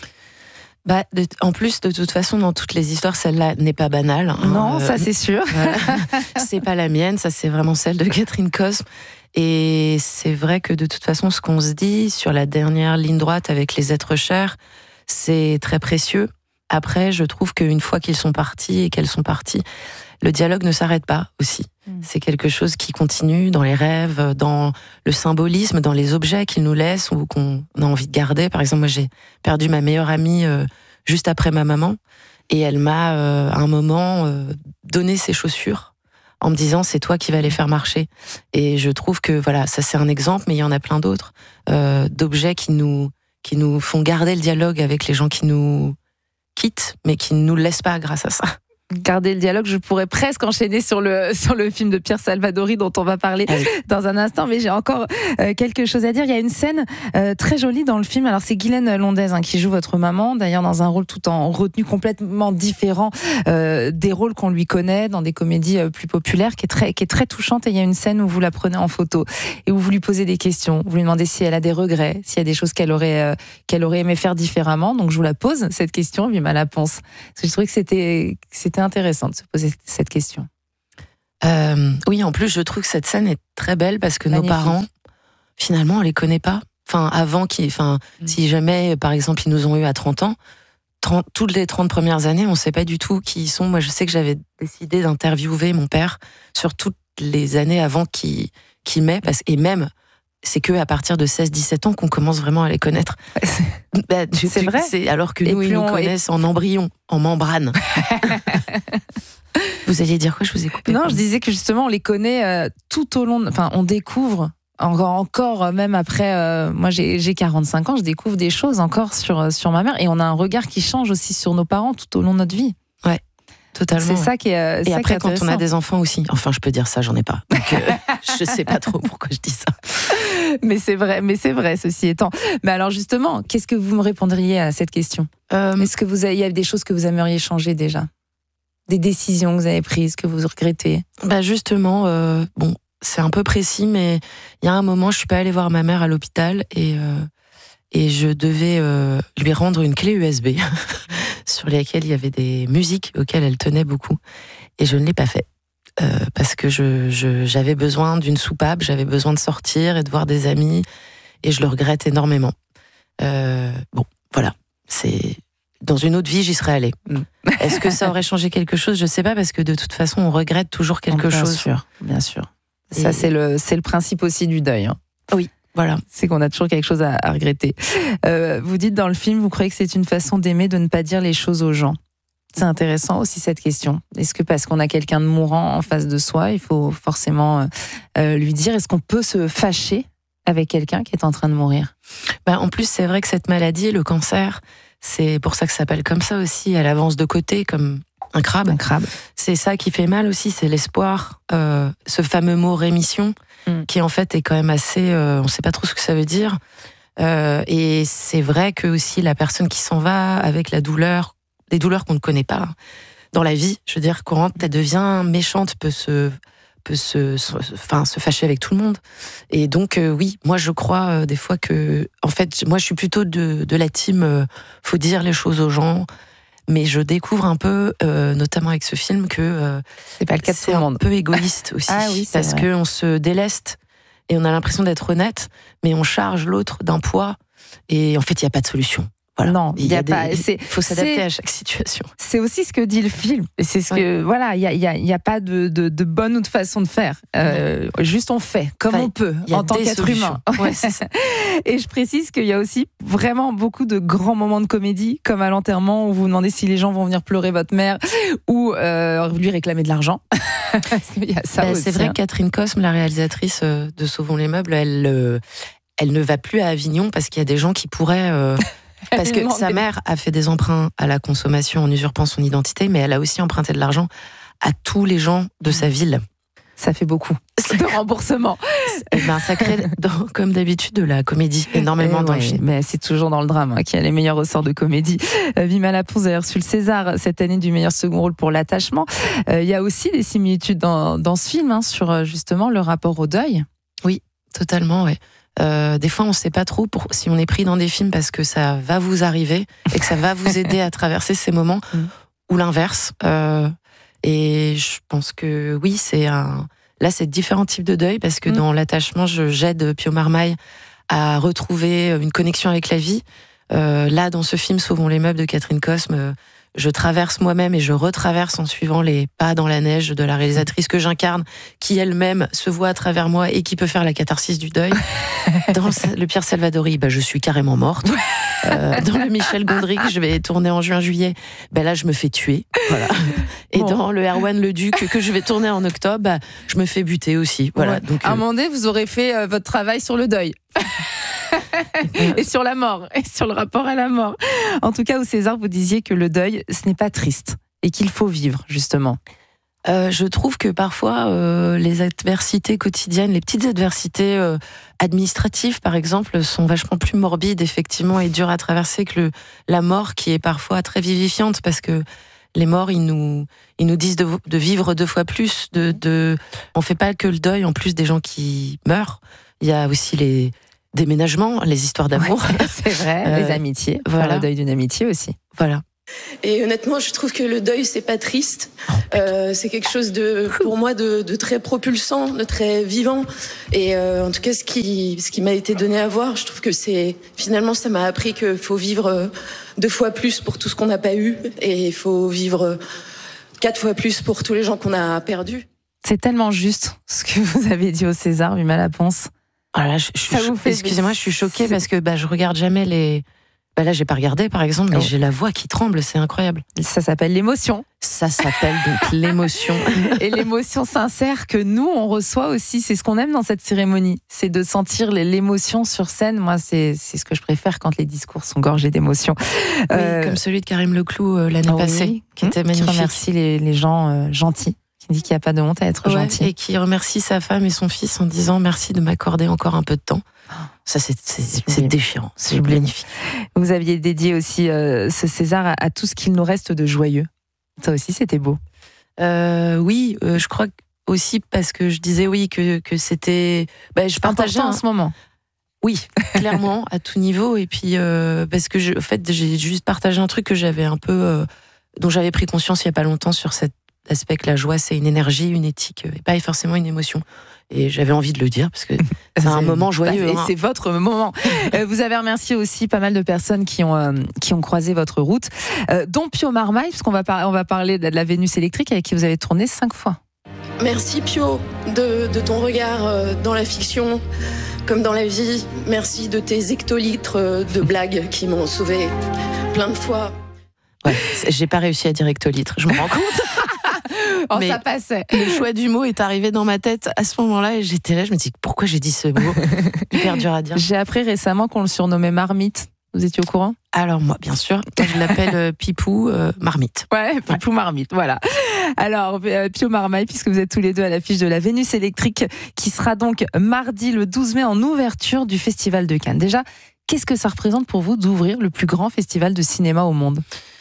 Bah, de, en plus, de toute façon, dans toutes les histoires, celle-là n'est pas banale. Hein. Non, euh, ça c'est sûr. Voilà. C'est pas la mienne, ça c'est vraiment celle de Catherine Cosme. Et c'est vrai que de toute façon, ce qu'on se dit sur la dernière ligne droite avec les êtres chers, c'est très précieux. Après, je trouve qu'une fois qu'ils sont partis et qu'elles sont parties, le dialogue ne s'arrête pas aussi. Mmh. C'est quelque chose qui continue dans les rêves, dans le symbolisme, dans les objets qu'ils nous laissent ou qu'on a envie de garder. Par exemple, moi, j'ai perdu ma meilleure amie euh, juste après ma maman. Et elle m'a, euh, à un moment, euh, donné ses chaussures en me disant c'est toi qui vas les faire marcher. Et je trouve que voilà, ça c'est un exemple, mais il y en a plein d'autres euh, d'objets qui nous qui nous font garder le dialogue avec les gens qui nous quittent, mais qui ne nous le laissent pas grâce à ça. Garder le dialogue, je pourrais presque enchaîner sur le, sur le film de Pierre Salvadori dont on va parler Allez. dans un instant, mais j'ai encore euh, quelque chose à dire. Il y a une scène euh, très jolie dans le film. Alors c'est Guylaine Londez hein, qui joue votre maman, d'ailleurs dans un rôle tout en retenue complètement différent euh, des rôles qu'on lui connaît dans des comédies euh, plus populaires, qui est, très, qui est très touchante. Et il y a une scène où vous la prenez en photo et où vous lui posez des questions. Vous lui demandez si elle a des regrets, s'il y a des choses qu'elle aurait, euh, qu'elle aurait aimé faire différemment. Donc je vous la pose, cette question, puis ma réponse. Parce que je trouvais que c'était, que c'était intéressant de se poser cette question. Euh, oui, en plus, je trouve que cette scène est très belle parce que Magnifique. Nos parents, finalement, on les connaît pas. Enfin, avant qu'ils, enfin, mmh. si jamais, par exemple, ils nous ont eu à trente ans, trente, toutes les trente premières années, on sait pas du tout qui ils sont. Moi, je sais que j'avais décidé d'interviewer mon père sur toutes les années avant qu'il, qu'il m'ait, parce, et même, c'est que à partir de seize dix-sept ans qu'on commence vraiment à les connaître. Bah, tu, c'est tu, vrai. C'est, alors que nous, ils nous connaissent en embryon, en membrane. Vous alliez dire quoi? Je vous ai coupé. Non, je disais que justement, on les connaît euh, tout au long. De, enfin, on découvre encore, encore même après. Euh, moi, j'ai, j'ai quarante-cinq ans, je découvre des choses encore sur, sur ma mère. Et on a un regard qui change aussi sur nos parents tout au long de notre vie. Ouais. Totalement. C'est ça qui est. Et ça après, qui est quand on a des enfants aussi. Enfin, je peux dire ça, j'en ai pas. Donc, euh, je sais pas trop pourquoi je dis ça. Mais c'est vrai, mais c'est vrai, ceci étant. Mais alors, justement, qu'est-ce que vous me répondriez à cette question? euh, Est-ce que vous avez, il y a des choses que vous aimeriez changer déjà? Des décisions que vous avez prises, que vous regrettez? Bah, justement, euh, bon, c'est un peu précis, mais il y a un moment, je suis pas allée voir ma mère à l'hôpital et, euh, et je devais euh, lui rendre une clé U S B. sur lesquelles il y avait des musiques auxquelles elle tenait beaucoup. Et je ne l'ai pas fait. Euh, parce que je, je, j'avais besoin d'une soupape, j'avais besoin de sortir et de voir des amis. Et je le regrette énormément. Euh, bon, voilà. C'est... Dans une autre vie, j'y serais allée. Est-ce que ça aurait changé quelque chose? Je ne sais pas, parce que de toute façon, on regrette toujours quelque bien chose. Sûr, bien sûr. Et... Ça, c'est le, c'est le principe aussi du deuil. Hein. Oui. Voilà. C'est qu'on a toujours quelque chose à, à regretter. Euh, vous dites dans le film, vous croyez que c'est une façon d'aimer de ne pas dire les choses aux gens. C'est intéressant aussi cette question. Est-ce que parce qu'on a quelqu'un de mourant en face de soi, il faut forcément euh, lui dire? Est-ce qu'on peut se fâcher avec quelqu'un qui est en train de mourir? Ben, en plus, c'est vrai que cette maladie, le cancer, c'est pour ça que ça s'appelle comme ça aussi. Elle avance de côté comme un crabe. Un crabe. C'est ça qui fait mal aussi, c'est l'espoir. Euh, ce fameux mot rémission, mm. qui en fait est quand même assez... Euh, on ne sait pas trop ce que ça veut dire. Euh, et c'est vrai que aussi la personne qui s'en va avec la douleur, des douleurs qu'on ne connaît pas dans la vie, je veux dire, quand elle devient méchante, peut se... peut se, se, enfin, se fâcher avec tout le monde. Et donc, euh, oui, moi, je crois euh, des fois que... En fait, moi, je suis plutôt de, de la team euh, faut dire les choses aux gens, mais je découvre un peu, euh, notamment avec ce film, que euh, c'est pas le cas de tout le monde. Un peu égoïste aussi. Ah oui, parce vrai. qu'on se déleste et on a l'impression d'être honnête, mais on charge l'autre d'un poids et en fait, il n'y a pas de solution. Voilà. Non, il y a, y a pas. Il faut s'adapter à chaque situation. C'est aussi ce que dit le film. Et c'est ce oui. que voilà, il y a, y a, y a pas de, de, de bonne ou de façon de faire. Euh, juste on fait comme enfin, on peut en tant qu'être solutions. humain. Ouais, c'est ça. Et je précise qu'il y a aussi vraiment beaucoup de grands moments de comédie, comme à l'enterrement où vous demandez si les gens vont venir pleurer votre mère ou euh, lui réclamer de l'argent. Parce qu'il y a ça bah, aussi, c'est vrai hein. que Catherine Cosme, la réalisatrice de Sauvons les meubles, elle, euh, elle ne va plus à Avignon parce qu'il y a des gens qui pourraient. Euh, Parce que sa mère a fait des emprunts à la consommation en usurpant son identité, mais elle a aussi emprunté de l'argent à tous les gens de sa ville. Ça fait beaucoup de remboursement. Et ben, ça crée, dans, comme d'habitude, de la comédie, énormément et dans ouais, le film. Mais c'est toujours dans le drame hein, qu'il y a les meilleurs ressorts de comédie. Euh, Vima Laponce a reçu le César cette année du meilleur second rôle pour L'attachement. Euh, il y a aussi des similitudes dans, dans ce film hein, sur justement le rapport au deuil. Oui, totalement, oui. Euh, des fois, on ne sait pas trop pour, si on est pris dans des films parce que ça va vous arriver et que ça va vous aider à traverser ces moments mm. ou l'inverse. Euh, et je pense que oui, c'est un. Là, c'est différents types de deuil parce que mm. dans L'attachement, je, j'aide Pio Marmaille à retrouver une connexion avec la vie. Euh, là, dans ce film Sauvons les meubles de Catherine Cosme, je traverse moi-même et je retraverse en suivant les pas dans la neige de la réalisatrice que j'incarne, qui elle-même se voit à travers moi et qui peut faire la catharsis du deuil. Dans le Pierre Salvadori, bah, je suis carrément morte. Euh, dans le Michel Gondry, que je vais tourner en juin-juillet, bah, là, je me fais tuer. Voilà. Et bon. Dans le Erwan Leduc, que je vais tourner en octobre, bah, je me fais buter aussi. Voilà. Ouais. Donc, à un euh... moment donné, vous aurez fait euh, votre travail sur le deuil. Et sur la mort, et sur le rapport à la mort. En tout cas, au César, vous disiez que le deuil, ce n'est pas triste, et qu'il faut vivre, justement. Euh, je trouve que parfois, euh, les adversités quotidiennes, les petites adversités euh, administratives, par exemple, sont vachement plus morbides, effectivement, et dures à traverser que le, la mort, qui est parfois très vivifiante, parce que les morts, ils nous, ils nous disent de, de vivre deux fois plus. De, de, on ne fait pas que le deuil, en plus des gens qui meurent. Il y a aussi les déménagements, les histoires d'amour. Ouais, c'est vrai, euh, les amitiés. Voilà. Faire le deuil d'une amitié aussi. Voilà. Et honnêtement, je trouve que le deuil, c'est pas triste. Euh, c'est quelque chose de, pour moi, de, de très propulsant, de très vivant. Et euh, en tout cas, ce qui, ce qui m'a été donné à voir, je trouve que c'est, finalement, ça m'a appris qu'il faut vivre deux fois plus pour tout ce qu'on n'a pas eu. Et il faut vivre quatre fois plus pour tous les gens qu'on a perdus. C'est tellement juste ce que vous avez dit au César, Vima Laponce. Ah là, je, je, ça vous fait excusez-moi, je suis choquée parce que bah, je regarde jamais les. Bah là, j'ai pas regardé, par exemple, mais oh. j'ai la voix qui tremble, c'est incroyable. Ça s'appelle l'émotion. Ça s'appelle donc l'émotion. Et l'émotion sincère que nous, on reçoit aussi, c'est ce qu'on aime dans cette cérémonie, c'est de sentir l'émotion sur scène. Moi, c'est, c'est ce que je préfère quand les discours sont gorgés d'émotion. Oui, euh... comme celui de Karim Leclou euh, l'année oh, passée, oui. qui mmh, était magnifique. Qui remercie les, les gens euh, gentils. Qui dit qu'il n'y a pas de honte à être ouais, gentil. Et qui remercie sa femme et son fils en disant merci de m'accorder encore un peu de temps. Ça, c'est, c'est, c'est déchirant, c'est magnifique. Vous aviez dédié aussi euh, ce César à, à tout ce qu'il nous reste de joyeux. Ça aussi, c'était beau. Euh, oui, euh, je crois aussi parce que je disais oui que, que c'était... Bah, je partageais un... en ce moment. Oui, clairement, à tout niveau. Et puis, euh, parce que, je, en fait, j'ai juste partagé un truc que j'avais un peu... Euh, dont j'avais pris conscience il n'y a pas longtemps sur cet aspect que la joie, c'est une énergie, une éthique, et pas forcément une émotion. Et j'avais envie de le dire, parce que c'est, c'est un moment joyeux. Et hein. c'est votre moment. Vous avez remercié aussi pas mal de personnes qui ont, euh, qui ont croisé votre route, euh, dont Pio Marmaille, puisqu'on va, par- on va parler de la Vénus électrique, avec qui vous avez tourné cinq fois. Merci Pio de, de ton regard euh, dans la fiction comme dans la vie. Merci de tes hectolitres de blagues qui m'ont sauvé plein de fois. Ouais, j'ai pas réussi à dire hectolitre, je me rends compte. Oh, mais ça passait. Le choix du mot est arrivé dans ma tête à ce moment-là et j'étais là, je me dis pourquoi j'ai dit ce mot. Hyper dur à dire. J'ai appris récemment qu'on le surnommait Marmite. Vous étiez au courant ? Alors moi, bien sûr, je l'appelle euh, Pipou euh, Marmite. Ouais, Pipou ouais. Marmite, voilà. Alors, euh, Pio Marmaille, puisque vous êtes tous les deux à l'affiche de la Vénus électrique, qui sera donc mardi le douze mai en ouverture du Festival de Cannes. Déjà, qu'est-ce que ça représente pour vous d'ouvrir le plus grand festival de cinéma au monde ?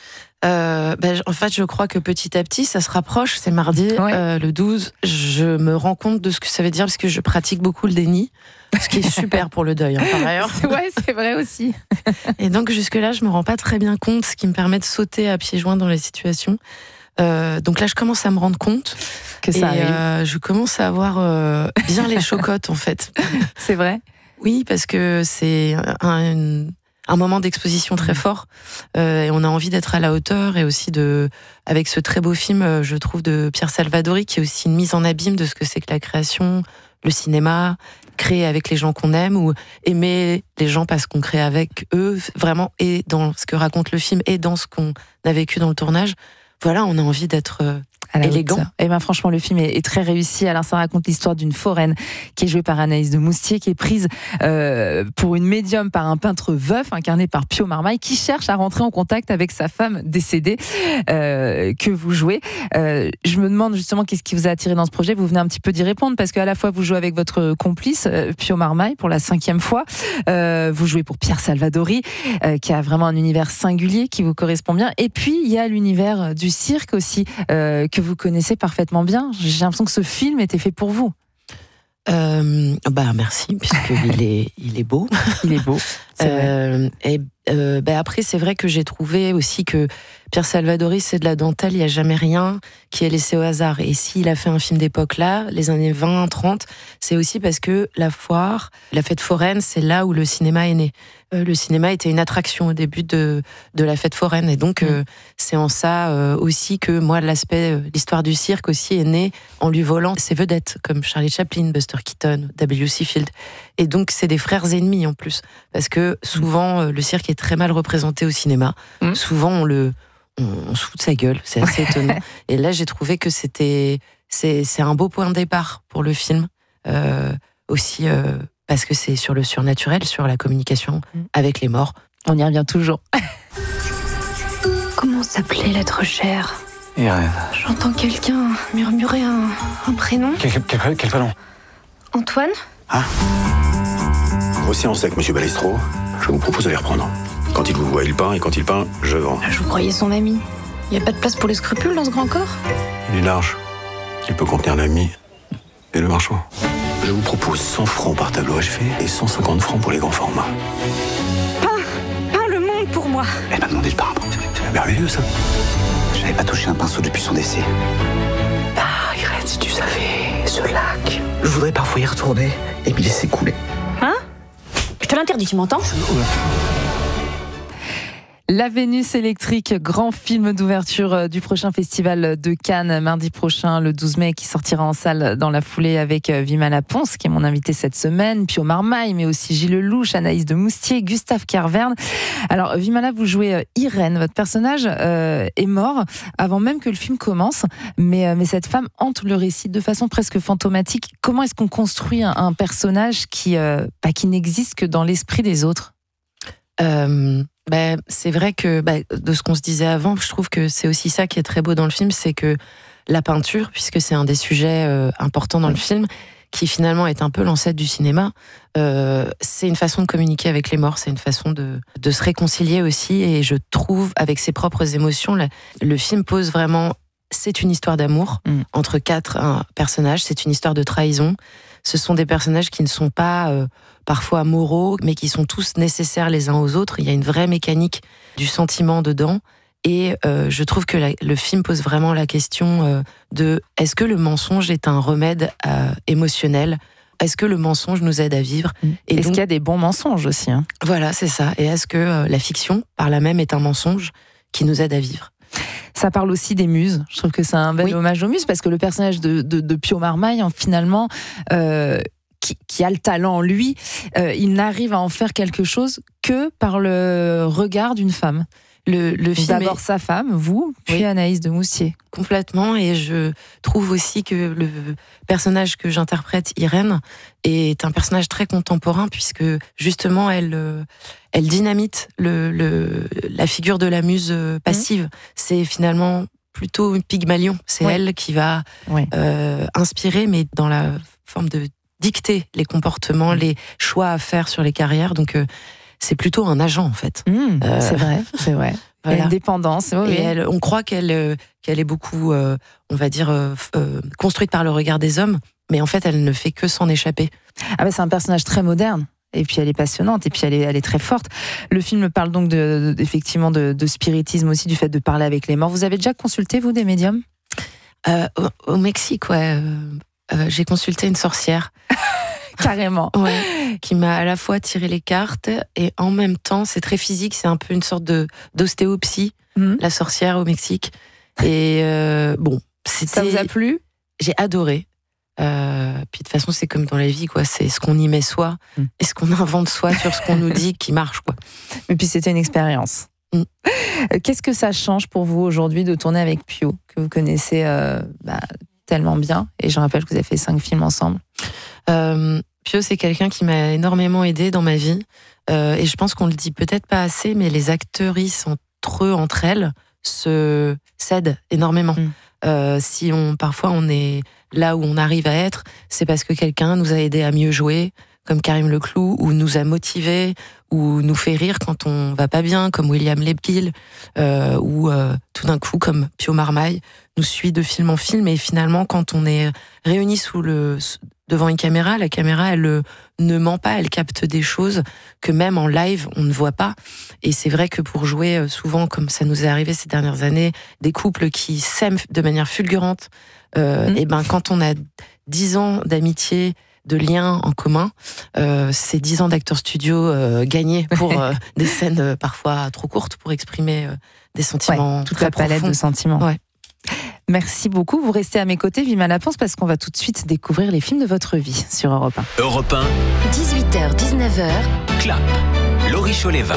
Euh, ben, en fait, je crois que petit à petit, ça se rapproche. C'est mardi, ouais. euh, le douze. Je me rends compte de ce que ça veut dire parce que je pratique beaucoup le déni, ce qui est super pour le deuil, hein, par ailleurs. Ouais, c'est vrai aussi. Et donc, jusque-là, je me rends pas très bien compte, ce qui me permet de sauter à pieds joints dans les situations. Euh, donc là, je commence à me rendre compte que ça et arrive. Euh, je commence à avoir euh, bien les chocottes, en fait. C'est vrai ? Oui, parce que c'est un... Une... un moment d'exposition très fort euh, et on a envie d'être à la hauteur et aussi de avec ce très beau film euh, je trouve de Pierre Salvadori qui est aussi une mise en abîme de ce que c'est que la création, le cinéma, créer avec les gens qu'on aime ou aimer les gens parce qu'on crée avec eux vraiment et dans ce que raconte le film et dans ce qu'on a vécu dans le tournage. Voilà, on a envie d'être euh, élégant. Et ben franchement, le film est, est très réussi. Alors ça raconte l'histoire d'une foraine qui est jouée par Anaïs de Moustier, qui est prise euh, pour une médium par un peintre veuf incarné par Pio Marmaille, qui cherche à rentrer en contact avec sa femme décédée euh, que vous jouez. Euh, je me demande justement qu'est-ce qui vous a attiré dans ce projet. Vous venez un petit peu d'y répondre parce qu'à la fois vous jouez avec votre complice euh, Pio Marmaille pour la cinquième fois. Euh, vous jouez pour Pierre Salvadori euh, qui a vraiment un univers singulier qui vous correspond bien. Et puis il y a l'univers du cirque aussi euh, que vous connaissez parfaitement bien. J'ai l'impression que ce film était fait pour vous. Euh, bah merci, puisqu'il est, il est beau. Il est beau. C'est euh, et euh, bah après, c'est vrai que j'ai trouvé aussi que Pierre Salvadori, c'est de la dentelle, il n'y a jamais rien qui est laissé au hasard. Et s'il a fait un film d'époque là, les années vingt, trente, c'est aussi parce que la foire, la fête foraine, c'est là où le cinéma est né. Euh, le cinéma était une attraction au début de, de la fête foraine. Et donc, euh, c'est en ça euh, aussi que moi, l'aspect, euh, l'histoire du cirque aussi est née en lui volant ses vedettes, comme Charlie Chaplin, Buster Keaton, W C Field. Et donc, c'est des frères ennemis en plus. Parce que souvent, euh, le cirque est très mal représenté au cinéma. Mmh. Souvent, on le... on se fout de sa gueule, c'est assez étonnant. Et là, j'ai trouvé que c'était c'est, c'est un beau point de départ pour le film, euh, aussi euh, parce que c'est sur le surnaturel, sur la communication avec les morts. On y revient toujours. Comment s'appelait l'être cher ? Irène. J'entends quelqu'un murmurer un, un prénom. Quel, quel, quel prénom ? Antoine ? Hein ? Voici en sec, monsieur Balestro. Je vous propose de les reprendre. Quand il vous voit, il peint, et quand il peint, je vends. Je vous croyais son ami. Il n'y a pas de place pour les scrupules dans ce grand corps ? Il est large. Il peut contenir l'ami et le marchand. Je vous propose cent francs par tableau achevé et cent cinquante francs pour les grands formats. Peins Peins le monde pour moi. Elle m'a demandé de peindre. C'est merveilleux, ça. Je n'avais pas touché un pinceau depuis son décès. Ah, Irène, si tu savais, ce lac. Je voudrais parfois y retourner et m'y laisser couler. Hein ? Je te l'interdis, tu m'entends ? La Vénus électrique, grand film d'ouverture du prochain festival de Cannes, mardi prochain, le douze mai, qui sortira en salle dans la foulée avec Vimala Pons, qui est mon invité cette semaine, Pio Marmaille, mais aussi Gilles Lelouch, Anaïs de Moustier, Gustave Kervern. Alors, Vimala, vous jouez Irène. Votre personnage euh, est mort avant même que le film commence, mais, mais cette femme hante le récit de façon presque fantomatique. Comment est-ce qu'on construit un, un personnage qui, euh, bah, qui n'existe que dans l'esprit des autres ? Euh, bah, c'est vrai que bah, de ce qu'on se disait avant, je trouve que c'est aussi ça qui est très beau dans le film, c'est que la peinture, puisque c'est un des sujets euh, importants dans le film, qui finalement est un peu l'ancêtre du cinéma, euh, c'est une façon de communiquer avec les morts, c'est une façon de, de se réconcilier aussi, et je trouve, avec ses propres émotions, là, le film pose vraiment, c'est une histoire d'amour mmh. entre quatre un, personnages, c'est une histoire de trahison. Ce sont des personnages qui ne sont pas euh, parfois moraux, mais qui sont tous nécessaires les uns aux autres. Il y a une vraie mécanique du sentiment dedans. Et euh, je trouve que la, le film pose vraiment la question euh, de est-ce que le mensonge est un remède euh, émotionnel ? Est-ce que le mensonge nous aide à vivre ? Et est-ce donc, qu'il y a des bons mensonges aussi hein ? Voilà, c'est ça. Et est-ce que euh, la fiction, par là même, est un mensonge qui nous aide à vivre ? Ça parle aussi des muses. Je trouve que c'est un bel oui. hommage aux muses, parce que le personnage de, de, de Pio Marmaille, finalement, euh, qui, qui a le talent en lui, euh, il n'arrive à en faire quelque chose que par le regard d'une femme. Le, le film D'abord est... sa femme, vous, puis oui. Anaïs de Moustier. Complètement, et je trouve aussi que le personnage que j'interprète, Irène, est un personnage très contemporain, puisque justement, elle, elle dynamite le, le, la figure de la muse passive. Mmh. C'est finalement plutôt une Pygmalion. C'est oui. elle qui va oui. euh, inspirer, mais dans la forme de dicter les comportements, mmh. les choix à faire sur les carrières. Donc, euh, c'est plutôt un agent, en fait. Mmh, euh, c'est vrai, c'est vrai. Voilà. Il y a une dépendance. Oui, et elle, on croit qu'elle, euh, qu'elle est beaucoup, euh, on va dire, euh, euh, construite par le regard des hommes, mais en fait, elle ne fait que s'en échapper. Ah ben, c'est un personnage très moderne. Et puis elle est passionnante, et puis elle est, elle est très forte. Le film parle donc de, de, effectivement de, de spiritisme aussi, du fait de parler avec les morts. Vous avez déjà consulté, vous, des médiums ? euh, au, au Mexique, ouais. Euh, euh, j'ai consulté une sorcière. Carrément. Ouais, qui m'a à la fois tiré les cartes et en même temps, c'est très physique, c'est un peu une sorte de d'ostéopsie, mmh. la sorcière au Mexique. Et euh, bon, c'était... Ça vous a plu ? J'ai adoré. Euh, puis de toute façon, c'est comme dans la vie, quoi. C'est ce qu'on y met soi mmh. et ce qu'on invente soi sur ce qu'on nous dit qui marche, quoi. Et puis c'était une expérience. Mmh. Qu'est-ce que ça change pour vous aujourd'hui de tourner avec Pio, que vous connaissez euh, bah, tellement bien ? Et je rappelle que vous avez fait cinq films ensemble. Euh, Pio, c'est quelqu'un qui m'a énormément aidée dans ma vie. Euh, et je pense qu'on le dit peut-être pas assez, mais les actrices entre eux, entre elles, se s'aident énormément. Mmh. Euh, si on, parfois on est là où on arrive à être, c'est parce que quelqu'un nous a aidé à mieux jouer, comme Karim Leclou, ou nous a motivés, ou nous fait rire quand on va pas bien, comme William Lebguil, euh, ou euh, tout d'un coup, comme Pio Marmaille, nous suit de film en film. Et finalement, quand on est réunis sous le, devant une caméra, la caméra, elle ne ment pas, elle capte des choses que même en live, on ne voit pas. Et c'est vrai que pour jouer, souvent, comme ça nous est arrivé ces dernières années, des couples qui s'aiment de manière fulgurante, euh, mmh. et ben quand on a dix ans d'amitié, de liens en commun, euh, c'est dix ans d'acteurs studio euh, gagnés pour euh, des scènes euh, parfois trop courtes pour exprimer euh, des sentiments ouais, toute très la palette profonds. de sentiments. Ouais. Merci beaucoup. Vous restez à mes côtés, Vima Laponce, parce qu'on va tout de suite découvrir les films de votre vie sur Europe un. Europe un. dix-huit heures dix-neuf heures. Clap. Laurie Choleva.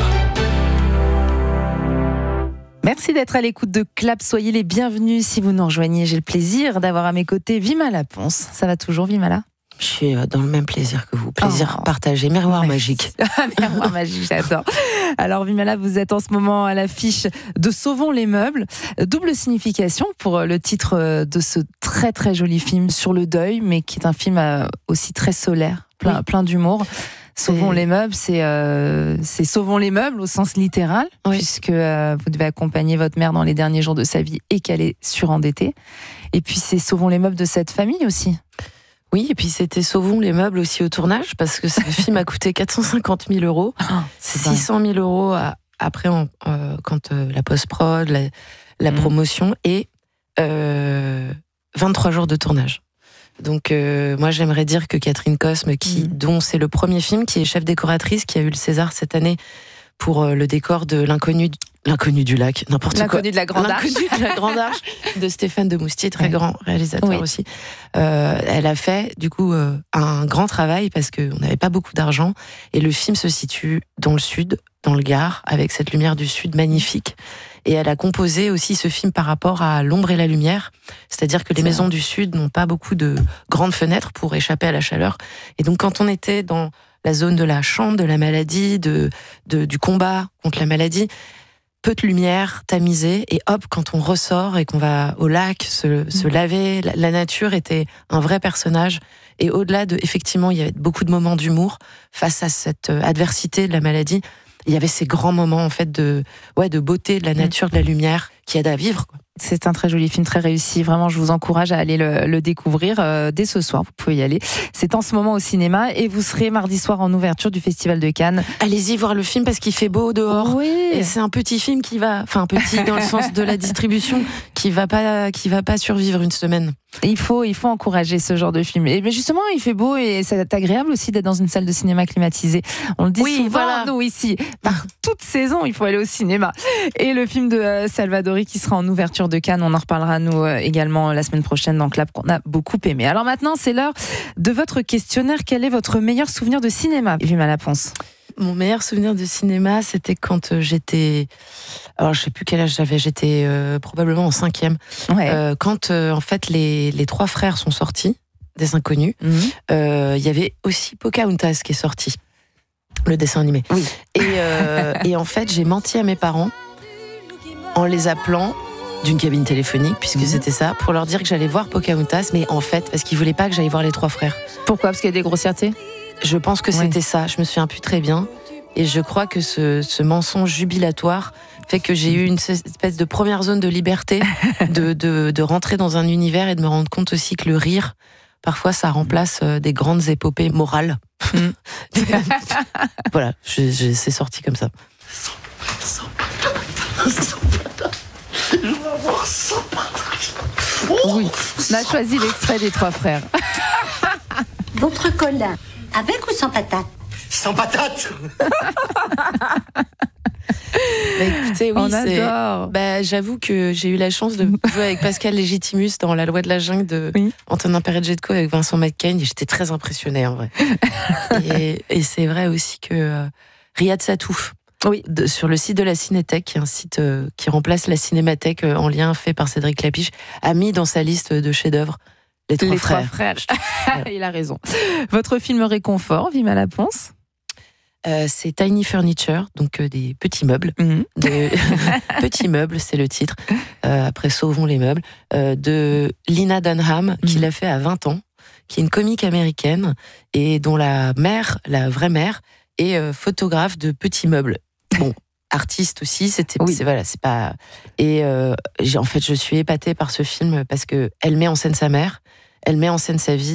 Merci d'être à l'écoute de Clap. Soyez les bienvenus si vous nous rejoignez. J'ai le plaisir d'avoir à mes côtés Vima Laponce. Ça va toujours, Vima? Je suis dans le même plaisir que vous. Plaisir oh. partagé. Miroir Merci. magique. Miroir magique, j'adore. Alors, Vimala, vous êtes en ce moment à l'affiche de Sauvons les meubles. Double signification pour le titre de ce très très joli film sur le deuil, mais qui est un film aussi très solaire, plein, oui. plein d'humour. Sauvons les meubles, c'est, euh, c'est Sauvons les meubles au sens littéral, oui. puisque euh, vous devez accompagner votre mère dans les derniers jours de sa vie et qu'elle est surendettée. Et puis c'est Sauvons les meubles de cette famille aussi. Oui, et puis c'était Sauvons les meubles aussi au tournage, parce que ce film a coûté quatre cent cinquante mille euros, oh, six cent mille euros à, après en, euh, quand euh, la post-prod, la, la mmh. promotion, et euh, vingt-trois jours de tournage. Donc euh, moi j'aimerais dire que Catherine Cosme, qui, mmh. dont c'est le premier film, qui est chef décoratrice, qui a eu le César cette année pour euh, le décor de l'inconnu, l'inconnu du lac, n'importe l'inconnu quoi. L'inconnu de la Grande Arche. L'inconnu de la Grande Arche de Stéphane de Moustier, très oui. grand réalisateur oui. aussi. Euh, elle a fait du coup euh, un grand travail parce qu'on n'avait pas beaucoup d'argent et le film se situe dans le sud, dans le Gard, avec cette lumière du sud magnifique. Et elle a composé aussi ce film par rapport à l'ombre et la lumière, c'est-à-dire que les C'est maisons vrai. du sud n'ont pas beaucoup de grandes fenêtres pour échapper à la chaleur. Et donc quand on était dans la zone de la chambre, de la maladie, de, de, du combat contre la maladie, peu de lumière tamisée, et hop, quand on ressort et qu'on va au lac se, se laver, la, la nature était un vrai personnage. Et au-delà de, effectivement, il y avait beaucoup de moments d'humour face à cette adversité de la maladie. Il y avait ces grands moments en fait de, ouais, de beauté, de la nature, de la lumière qui aident à vivre, quoi. C'est un très joli film, très réussi. Vraiment, je vous encourage à aller le, le découvrir euh, dès ce soir. Vous pouvez y aller. C'est en ce moment au cinéma et vous serez mardi soir en ouverture du Festival de Cannes. Allez-y voir le film parce qu'il fait beau dehors. Oui. Et c'est un petit film qui va, enfin petit dans le sens de la distribution, qui va pas, qui va pas survivre une semaine. Il faut, il faut encourager ce genre de film. Et mais justement, il fait beau et c'est agréable aussi d'être dans une salle de cinéma climatisée. On le dit oui, souvent, voilà. nous ici, par toute saison, il faut aller au cinéma. Et le film de euh, Salvadori qui sera en ouverture de Cannes, on en reparlera nous euh, également la semaine prochaine dans Clap, qu'on a beaucoup aimé. Alors maintenant, c'est l'heure de votre questionnaire. Quel est votre meilleur souvenir de cinéma, Vima Laponce? Mon meilleur souvenir de cinéma, c'était quand j'étais... Alors, je sais plus quel âge j'avais, j'étais euh, probablement en cinquième. Ouais. Euh, quand, euh, en fait, les, les trois frères sont sortis, des Inconnus, il mmh. euh, y avait aussi Pocahontas qui est sorti, le dessin animé. Oui. Et, euh, et en fait, j'ai menti à mes parents en les appelant d'une cabine téléphonique, puisque mmh. c'était ça, pour leur dire que j'allais voir Pocahontas, mais en fait, parce qu'ils voulaient pas que j'aille voir les trois frères. Pourquoi? Parce qu'il y a des grossièretés? Je pense que c'était oui. ça, je me souviens plus très bien. Et je crois que ce, ce mensonge jubilatoire fait que j'ai eu une espèce de première zone de liberté, de, de, de rentrer dans un univers et de me rendre compte aussi que le rire, parfois, ça remplace des grandes épopées morales. Mm. Voilà, je, je, c'est sorti comme ça. Je vais avoir ça. Oui, on a choisi l'extrait des trois frères. Votre Colin, avec ou sans patate? Sans patate. Bah écoutez, oui, on c'est... adore. Bah, j'avoue que j'ai eu la chance de jouer avec Pascal Légitimus dans La Loi de la Jungle de oui. Antonin Perret-Jetco avec Vincent McCain, et j'étais très impressionnée en vrai. et, et c'est vrai aussi que euh, Riyad Satouf, oui. de, sur le site de la Cinétech, qui est un site euh, qui remplace la Cinémathèque euh, en lien fait par Cédric Lapiche, a mis dans sa liste de chefs-d'œuvre Les Trois Les Frères. Trois frères. Voilà. Il a raison. Votre film réconfort, Vima Laponce? Euh, c'est Tiny Furniture, donc euh, des petits meubles. Mmh. De... petits meubles, c'est le titre. Euh, après, Sauvons les meubles. Euh, de Lina Dunham, mmh. qui l'a fait à vingt ans, qui est une comique américaine et dont la mère, la vraie mère, est euh, photographe de petits meubles. Bon, artiste aussi, c'était, oui. c'est, voilà, c'est pas. Et euh, j'ai, en fait, je suis épatée par ce film parce que elle met en scène sa mère, elle met en scène sa vie.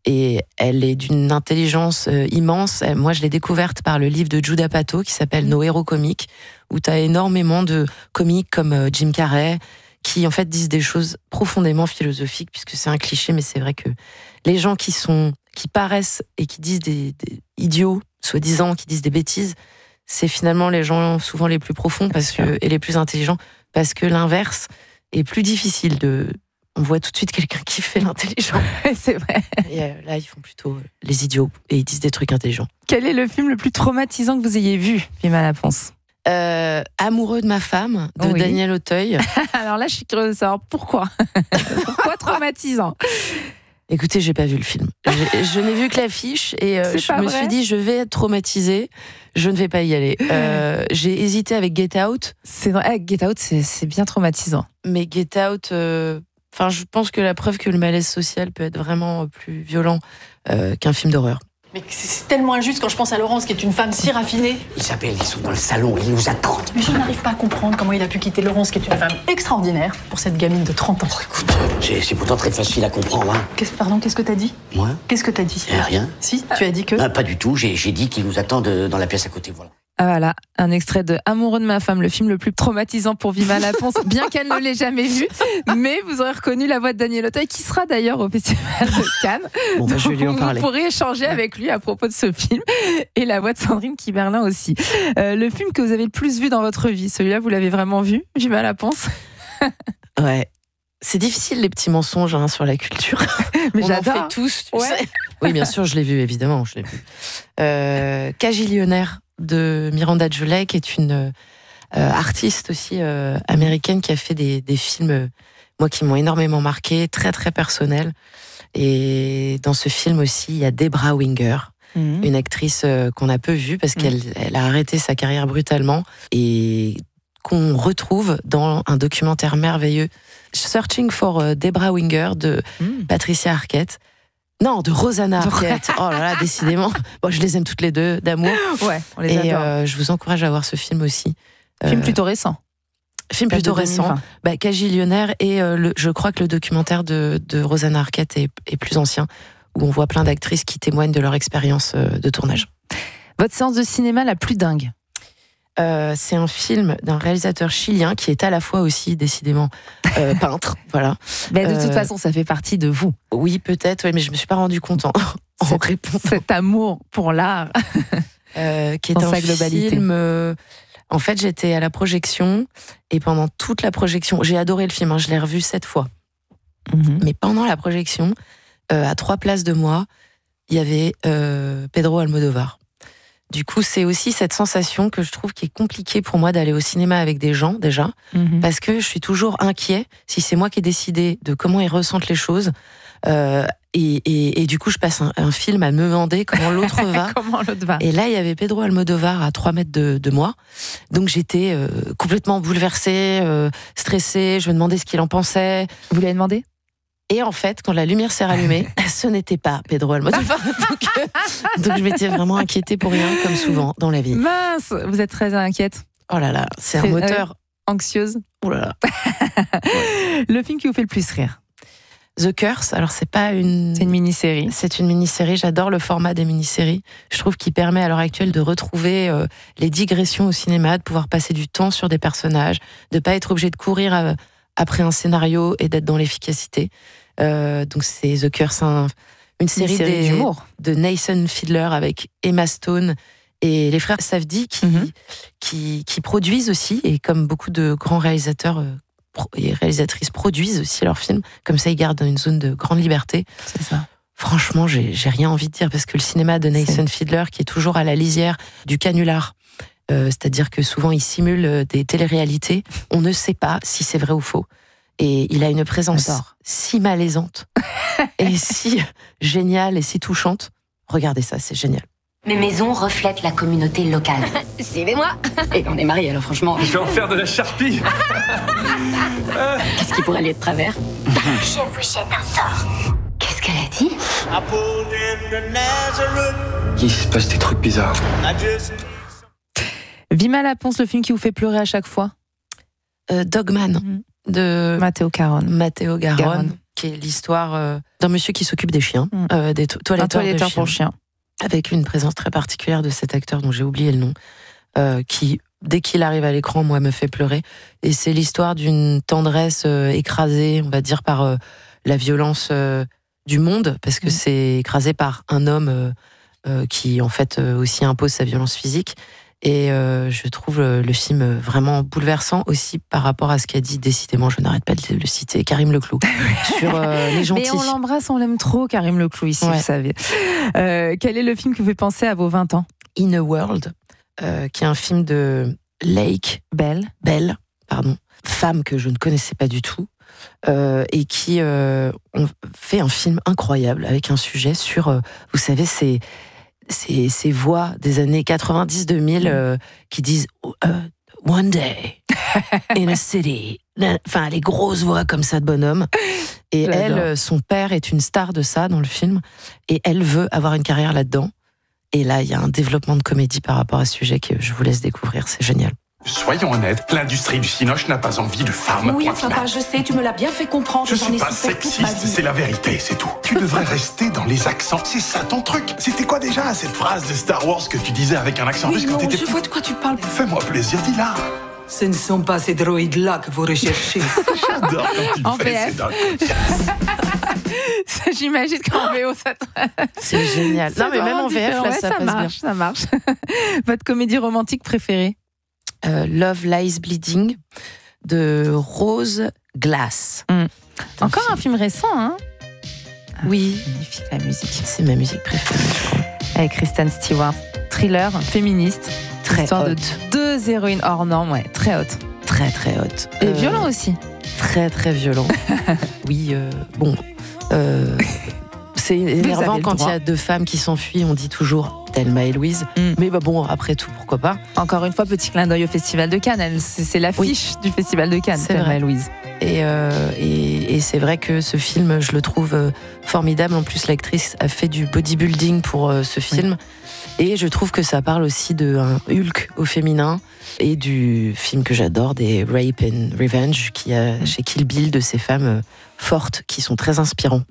Et elle est d'une intelligence euh, immense. Elle, moi, je l'ai découverte par le livre de Judah Pato qui s'appelle Nos héros comiques, où tu as énormément de comiques comme euh, Jim Carrey, qui en fait disent des choses profondément philosophiques, puisque c'est un cliché, mais c'est vrai que les gens qui sont, qui paraissent et qui disent des, des idiots, soi-disant, qui disent des bêtises, c'est finalement les gens souvent les plus profonds parce que, et les plus intelligents, parce que l'inverse est plus difficile de... On voit tout de suite quelqu'un qui fait l'intelligent. C'est vrai. Et euh, là, ils font plutôt les idiots et ils disent des trucs intelligents. Quel est le film le plus traumatisant que vous ayez vu, Vima Laponce ? Euh, Amoureux de ma femme, de Oui. Daniel Auteuil. Alors là, je suis curieuse de savoir pourquoi. Pourquoi traumatisant ? Écoutez, j'ai pas vu le film. J'ai- je n'ai vu que l'affiche et euh, C'est je pas me vrai suis dit, je vais être traumatisée. Je ne vais pas y aller. Euh, j'ai hésité avec Get Out. C'est vrai, Get Out, c'est, c'est bien traumatisant. Mais Get Out, euh, enfin, je pense que la preuve que le malaise social peut être vraiment plus violent euh, qu'un film d'horreur. Mais c'est tellement injuste quand je pense à Laurence, qui est une femme si raffinée. Isabelle, ils sont dans le salon, ils nous attendent. Mais je n'arrive pas à comprendre comment il a pu quitter Laurence, qui est une femme extraordinaire, pour cette gamine de trente ans. Écoute, c'est, c'est pourtant très facile à comprendre, hein. Qu'est-ce, pardon, qu'est-ce que t'as dit ? Moi Qu'est-ce que t'as dit ? Eh, rien. Si, tu as dit que... Ah, pas du tout, j'ai, j'ai dit qu'ils nous attendent euh, dans la pièce à côté, voilà. Ah voilà, un extrait de Amoureux de ma femme, le film le plus traumatisant pour Vima Laponce, bien qu'elle ne l'ait jamais vu. Mais vous aurez reconnu la voix de Daniel Auteuil, qui sera d'ailleurs au Festival de Cannes. Bon, bah, je vais lui en parler. Vous pourrez échanger avec lui à propos de ce film. Et la voix de Sandrine Kiberlin aussi. Euh, le film que vous avez le plus vu dans votre vie, celui-là, vous l'avez vraiment vu, Vima Laponce ? Ouais. C'est difficile les petits mensonges hein, sur la culture. Mais On j'adore. en fait tous, tu Ouais. sais. Oui, bien sûr, je l'ai vu, évidemment, je l'ai vu. Euh, Cagillionnaire de Miranda July, qui est une euh, artiste aussi euh, américaine qui a fait des, des films, euh, moi, qui m'ont énormément marqué, très, très personnels. Et dans ce film aussi, il y a Debra Winger, Mmh. une actrice euh, qu'on a peu vue parce qu'elle elle a arrêté sa carrière brutalement et qu'on retrouve dans un documentaire merveilleux, Searching for euh, Debra Winger de Mmh. Patricia Arquette. Non, de Rosanna Arquette. Oh là là, décidément. Bon, je les aime toutes les deux d'amour. Ouais, on les Et adore. euh, je vous encourage à voir ce film aussi. Film Euh, plutôt récent. Film Date plutôt de récent. deux mille vingt. Bah, Cagillionnaire et euh, le, je crois que le documentaire de, de Rosanna Arquette est, est plus ancien, où on voit plein d'actrices qui témoignent de leur expérience euh, de tournage. Votre séance de cinéma la plus dingue ? Euh, c'est un film d'un réalisateur chilien qui est à la fois aussi décidément euh, peintre, voilà. Mais de toute Euh, façon, ça fait partie de vous. Oui, peut-être, oui, mais je me suis pas rendu compte en, en Cet- répondant. Cet amour pour l'art. Euh, qui est Dans un sa globalité. film. euh, en fait, j'étais à la projection et pendant toute la projection, j'ai adoré le film. hein, je l'ai revu sept fois. Mhm. Mais pendant la projection, euh, à trois places de moi, il y avait euh, Pedro Almodovar. Du coup, c'est aussi cette sensation que je trouve qui est compliquée pour moi d'aller au cinéma avec des gens, déjà, Mhm. parce que je suis toujours inquiet si c'est moi qui ai décidé de comment ils ressentent les choses. Euh, et, et, et du coup, je passe un, un film à me demander comment l'autre va. Comment l'autre va ? Et là, il y avait Pedro Almodovar à trois mètres de, de moi. Donc j'étais euh, complètement bouleversée, euh, stressée. Je me demandais ce qu'il en pensait. Vous l'avez demandé ? Et en fait, quand la lumière s'est rallumée, ce n'était pas Pedro Almodovar. donc, euh, donc je m'étais vraiment inquiétée pour rien, comme souvent dans la vie. Mince, vous êtes très inquiète. Oh là là, c'est un Très- moteur. Anxieuse. Oh là là. Le film qui vous fait le plus rire ? The Curse, alors c'est pas une... C'est une mini-série. C'est une mini-série, j'adore le format des mini-séries. Je trouve qu'il permet à l'heure actuelle de retrouver euh, les digressions au cinéma, de pouvoir passer du temps sur des personnages, de pas être obligé de courir à- après un scénario et d'être dans l'efficacité. Euh, donc c'est The Curse, un- une série, série des- d'humour. de Nathan Fiedler avec Emma Stone et les frères Safdie qui, Mhm. qui, qui produisent aussi, et comme beaucoup de grands réalisateurs euh, pro- et réalisatrices produisent aussi leurs films, comme ça ils gardent une zone de grande liberté. C'est ça. Franchement, j'ai j'ai rien envie de dire parce que le cinéma de Nathan Fiedler, qui est toujours à la lisière du canular, euh, c'est-à-dire que souvent il simule euh, des téléréalités, on ne sait pas si c'est vrai ou faux. Et il a une présence J'adore. si malaisante et si géniale et si touchante. Regardez ça, c'est génial. Mes maisons reflètent la communauté locale. Suivez-moi. Et on est mariés, alors franchement. Je vais en faire de la charpie. Qu'est-ce qui pourrait aller de travers ? Je vous jette un sort. Qu'est-ce qu'elle a dit ? Il se passe des trucs bizarres. Vima Laponce, le film qui vous fait pleurer à chaque fois ? Euh, Dogman Mhm. de Matteo Caron. Matteo Garonne, Garonne. qui est l'histoire euh, d'un monsieur qui s'occupe des chiens, mmh. euh, des to- toiletteurs, Un toiletteur de pour chiens. Avec une présence très particulière de cet acteur dont j'ai oublié le nom, euh, qui, dès qu'il arrive à l'écran, moi, me fait pleurer. Et c'est l'histoire d'une tendresse euh, écrasée, on va dire, par euh, la violence euh, du monde, parce que mmh. c'est écrasé par un homme euh, euh, qui, en fait, euh, aussi impose sa violence physique. Et euh, je trouve le, le film vraiment bouleversant aussi par rapport à ce qu'a dit, décidément, je n'arrête pas de le citer, Karim Leclou, sur euh, les gentils. Mais on l'embrasse, on l'aime trop, Karim Leclou, ici, ouais. Vous savez. Euh, quel est le film que vous pensez à vos vingt ans ? In a World, euh, qui est un film de Lake Bell, Bell pardon, femme que je ne connaissais pas du tout, euh, et qui euh, ont fait un film incroyable avec un sujet sur, euh, vous savez, c'est... Ces, ces voix des années quatre-vingt-dix deux mille euh, qui disent uh, « One day, in a city ». Enfin, les grosses voix comme ça de bonhomme. Et J'adore. elle, son père est une star de ça dans le film. Et elle veut avoir une carrière là-dedans. Et là, il y a un développement de comédie par rapport à ce sujet que je vous laisse découvrir. C'est génial. Soyons honnêtes, l'industrie du cinoche n'a pas envie de femmes. Oui, point papa, final. je sais, tu me l'as bien fait comprendre. Je j'en suis ai pas souffert toute ma sexiste, vie. c'est la vérité, c'est tout. Tu devrais rester dans les accents, c'est ça ton truc. C'était quoi déjà cette phrase de Star Wars que tu disais avec un accent Oui, russe quand non, t'étais je petit? vois de quoi tu parles. Fais-moi plaisir, dis-la. Ce ne sont pas ces droïdes-là que vous recherchez. J'adore quand tu le En fais, V F. c'est dingue. Ça, j'imagine qu'en V O, ça... C'est génial. C'est Non, mais même en V F, différent. là, Ouais, ça, ça passe marche, ça marche. Votre comédie romantique préférée ? euh, Love Lies Bleeding de Rose Glass. Mmh. Encore un film récent, hein ? Oui. Magnifique, la musique. C'est ma musique préférée, je crois. Avec Kristen Stewart. Thriller, féministe. Très histoire haute. de deux héroïnes hors normes, ouais, très haute. Très, très haute. Et Euh, violent aussi. Très, très violent. Oui, euh, bon. Euh, c'est énervant avez le quand il y droit. a deux femmes qui s'enfuient, on dit toujours Thelma et Louise. Mm. Mais bah bon, après tout, pourquoi pas. Encore une fois, petit clin d'œil au Festival de Cannes. Elle- C'est c'est l'affiche du Festival de Cannes, C'est Thelma vrai. et Louise. Et, euh, et, et c'est vrai que ce film, je le trouve euh, formidable. En plus, l'actrice a fait du bodybuilding pour euh, ce film. Et je trouve que ça parle aussi d'un Hulk au féminin et du film que j'adore, des Rape and Revenge, qui a chez Kill Bill, de ces femmes euh, fortes qui sont très inspirantes.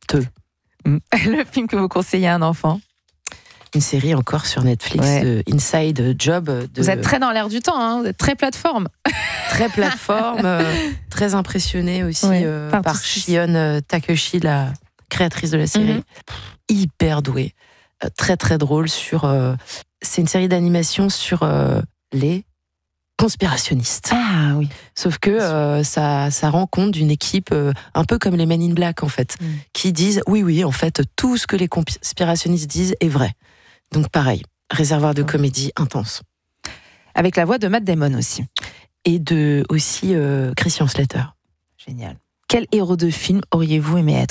Le film que vous conseillez à un enfant. Une série encore sur Netflix, Ouais. de Inside Job. De Vous êtes très dans l'air du temps, hein, vous êtes très plateforme. très plateforme, euh, très impressionnée aussi Ouais, euh, par par tout ce qui- Shion euh, Takeshi, la créatrice de la série. Mhm. Hyper douée, euh, très très drôle. Sur, euh, c'est une série d'animation sur euh, les conspirationnistes. Ah oui. Sauf que euh, ça, ça rend compte d'une équipe euh, un peu comme les Men in Black en fait, Mm. qui disent oui oui en fait tout ce que les conspirationnistes disent est vrai. Donc pareil, réservoir de comédie intense. Avec la voix de Matt Damon aussi. Et de aussi euh, Christian Slater. Génial. Quel héros de film auriez-vous aimé être ?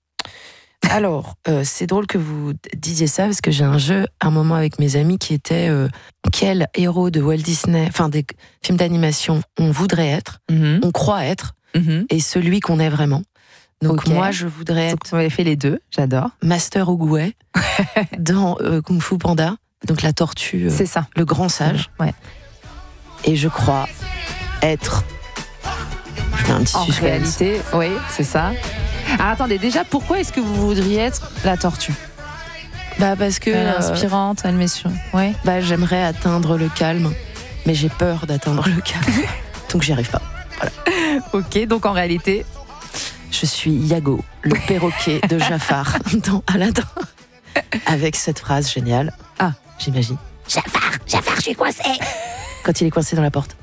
Alors, euh, c'est drôle que vous disiez ça parce que j'ai un jeu à un moment avec mes amis qui était euh, quel héros de Walt Disney, enfin des films d'animation, on voudrait être, Mhm. on croit être, Mhm. et celui qu'on est vraiment. Donc Ok. moi, je voudrais Donc, être vous avez fait les deux, j'adore. Master Oogway dans euh, Kung Fu Panda, donc la tortue, euh, C'est ça. le grand sage. Ouais. Et je crois être. Je fais un petit En suspense. réalité, oui, c'est ça. Alors attendez, déjà, pourquoi est-ce que vous voudriez être la tortue ? Bah parce que Elle est euh, inspirante, elle met sur. Ouais. bah j'aimerais atteindre le calme, mais j'ai peur d'atteindre le calme, donc j'y arrive pas. Ok, donc en réalité, Je suis Iago, le perroquet de Jafar dans Aladdin, avec cette phrase géniale. Ah, j'imagine. Jafar, Jafar, je suis coincé. Quand il est coincé dans la porte.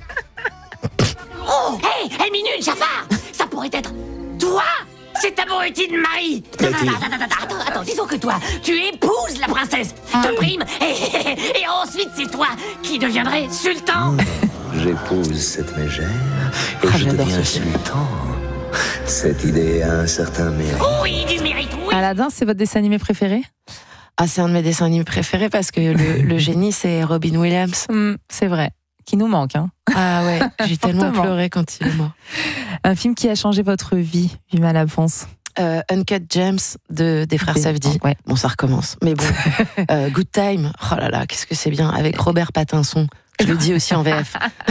Oh, hé, hey, minute, Jafar. Ça pourrait être toi. C'est abruti de mari. Non, non, non, attends, attends, attends, attends, attends, disons que toi, tu épouses la princesse, te prime, et, et ensuite c'est toi qui deviendrais sultan. J'épouse cette mégère et Ah, je j'adore deviens ce film. sultan. Cette idée a un certain mérite. Oui, du mérite, oui. Aladdin, c'est votre dessin animé préféré ? Ah, c'est un de mes dessins animés préférés parce que le, le génie, c'est Robin Williams. Hmm, c'est vrai, qui nous manque. Hein. Ah ouais, j'ai tellement Fortement. pleuré quand il est mort. Un film qui a changé votre vie, Vima Laponce. Euh, Uncut Gems de, des frères Des- Safdie. ouais. Bon, ça recommence. Mais bon, euh, Good Time. Oh là là, qu'est-ce que c'est bien. Avec Robert Pattinson. Je le dis aussi en V F.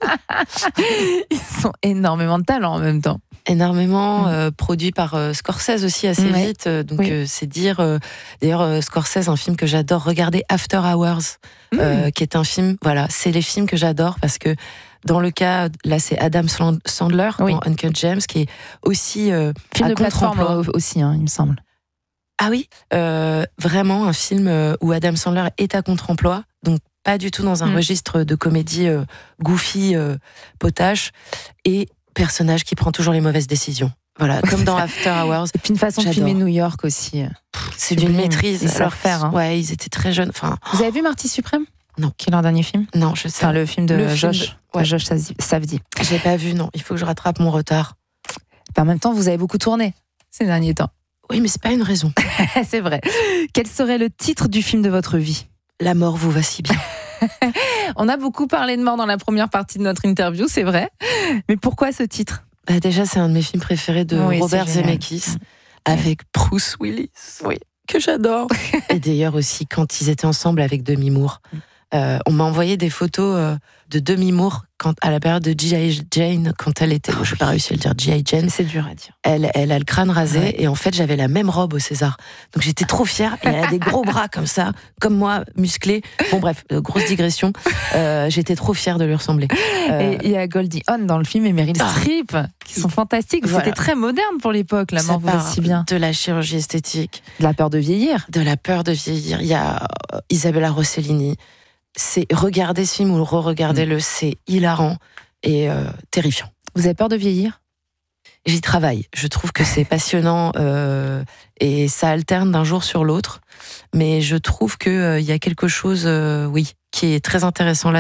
Ils ont énormément de talent en même temps. Énormément, Mmh. euh, produit par euh, Scorsese aussi assez Ouais. vite. euh, Donc Oui. euh, c'est dire. euh, D'ailleurs, euh, Scorsese, un film que j'adore regarder, After Hours, Mmh. euh, qui est un film. Voilà, c'est les films que j'adore parce que dans le cas, là, c'est Adam Sand- Sandler Oui. dans Uncut Gems, qui est aussi euh, Film à de plateforme contre-emploi. aussi, hein, il me semble. Ah oui, euh, vraiment un film euh, où Adam Sandler est à contre-emploi, donc pas du tout dans un Mm. registre de comédie euh, goofy, euh, potache, et personnage qui prend toujours les mauvaises décisions. Voilà, comme dans After Hours. Et puis une façon de J'adore. filmer New York aussi. C'est d'une Sublime. maîtrise. Ils savent Alors, faire. Hein. Ouais, ils étaient très jeunes. Enfin, Vous avez vu Marty Suprême? Non. Qui est leur dernier film? non, je sais. Enfin, le film de Le film Josh, de- ouais. de Josh Savdi. J'ai pas vu, non. Il faut que je rattrape mon retard. En même temps, vous avez beaucoup tourné ces derniers temps. Oui, mais c'est pas une raison. C'est vrai. Quel serait le titre du film de votre vie? La mort vous va si bien. On a beaucoup parlé de mort dans la première partie de notre interview, c'est vrai. Mais pourquoi ce titre? Bah, déjà, c'est un de mes films préférés de Oui, Robert c'est génial. Zemeckis, avec Bruce Willis, oui, que j'adore. Et d'ailleurs aussi, quand ils étaient ensemble avec Demi Moore, euh, on m'a envoyé des photos euh, de Demi Moore quand, à la période de G I Jane, quand elle était... Je n'ai pas réussi à le dire, G I Jane. C'est dur à dire. Elle, elle a le crâne rasé, Ouais. et en fait, j'avais la même robe au César. Donc j'étais trop fière, et elle a des gros bras comme ça, comme moi, musclés. Bon bref, euh, grosse digression. Euh, j'étais trop fière de lui ressembler. Euh, Et il y a Goldie Hawn dans le film et Meryl Ah. Streep, qui sont fantastiques. Voilà. C'était très moderne pour l'époque, La ça mort vous va part si bien. de la chirurgie esthétique, De la peur de vieillir. de la peur de vieillir. Il y a euh, Isabella Rossellini. C'est regarder ce film ou re-regardez-le, c'est hilarant et euh, terrifiant. Vous avez peur de vieillir? J'y travaille. Je trouve que c'est passionnant euh, et ça alterne d'un jour sur l'autre. Mais je trouve qu'il euh, y a quelque chose, euh, oui, qui est très intéressant là.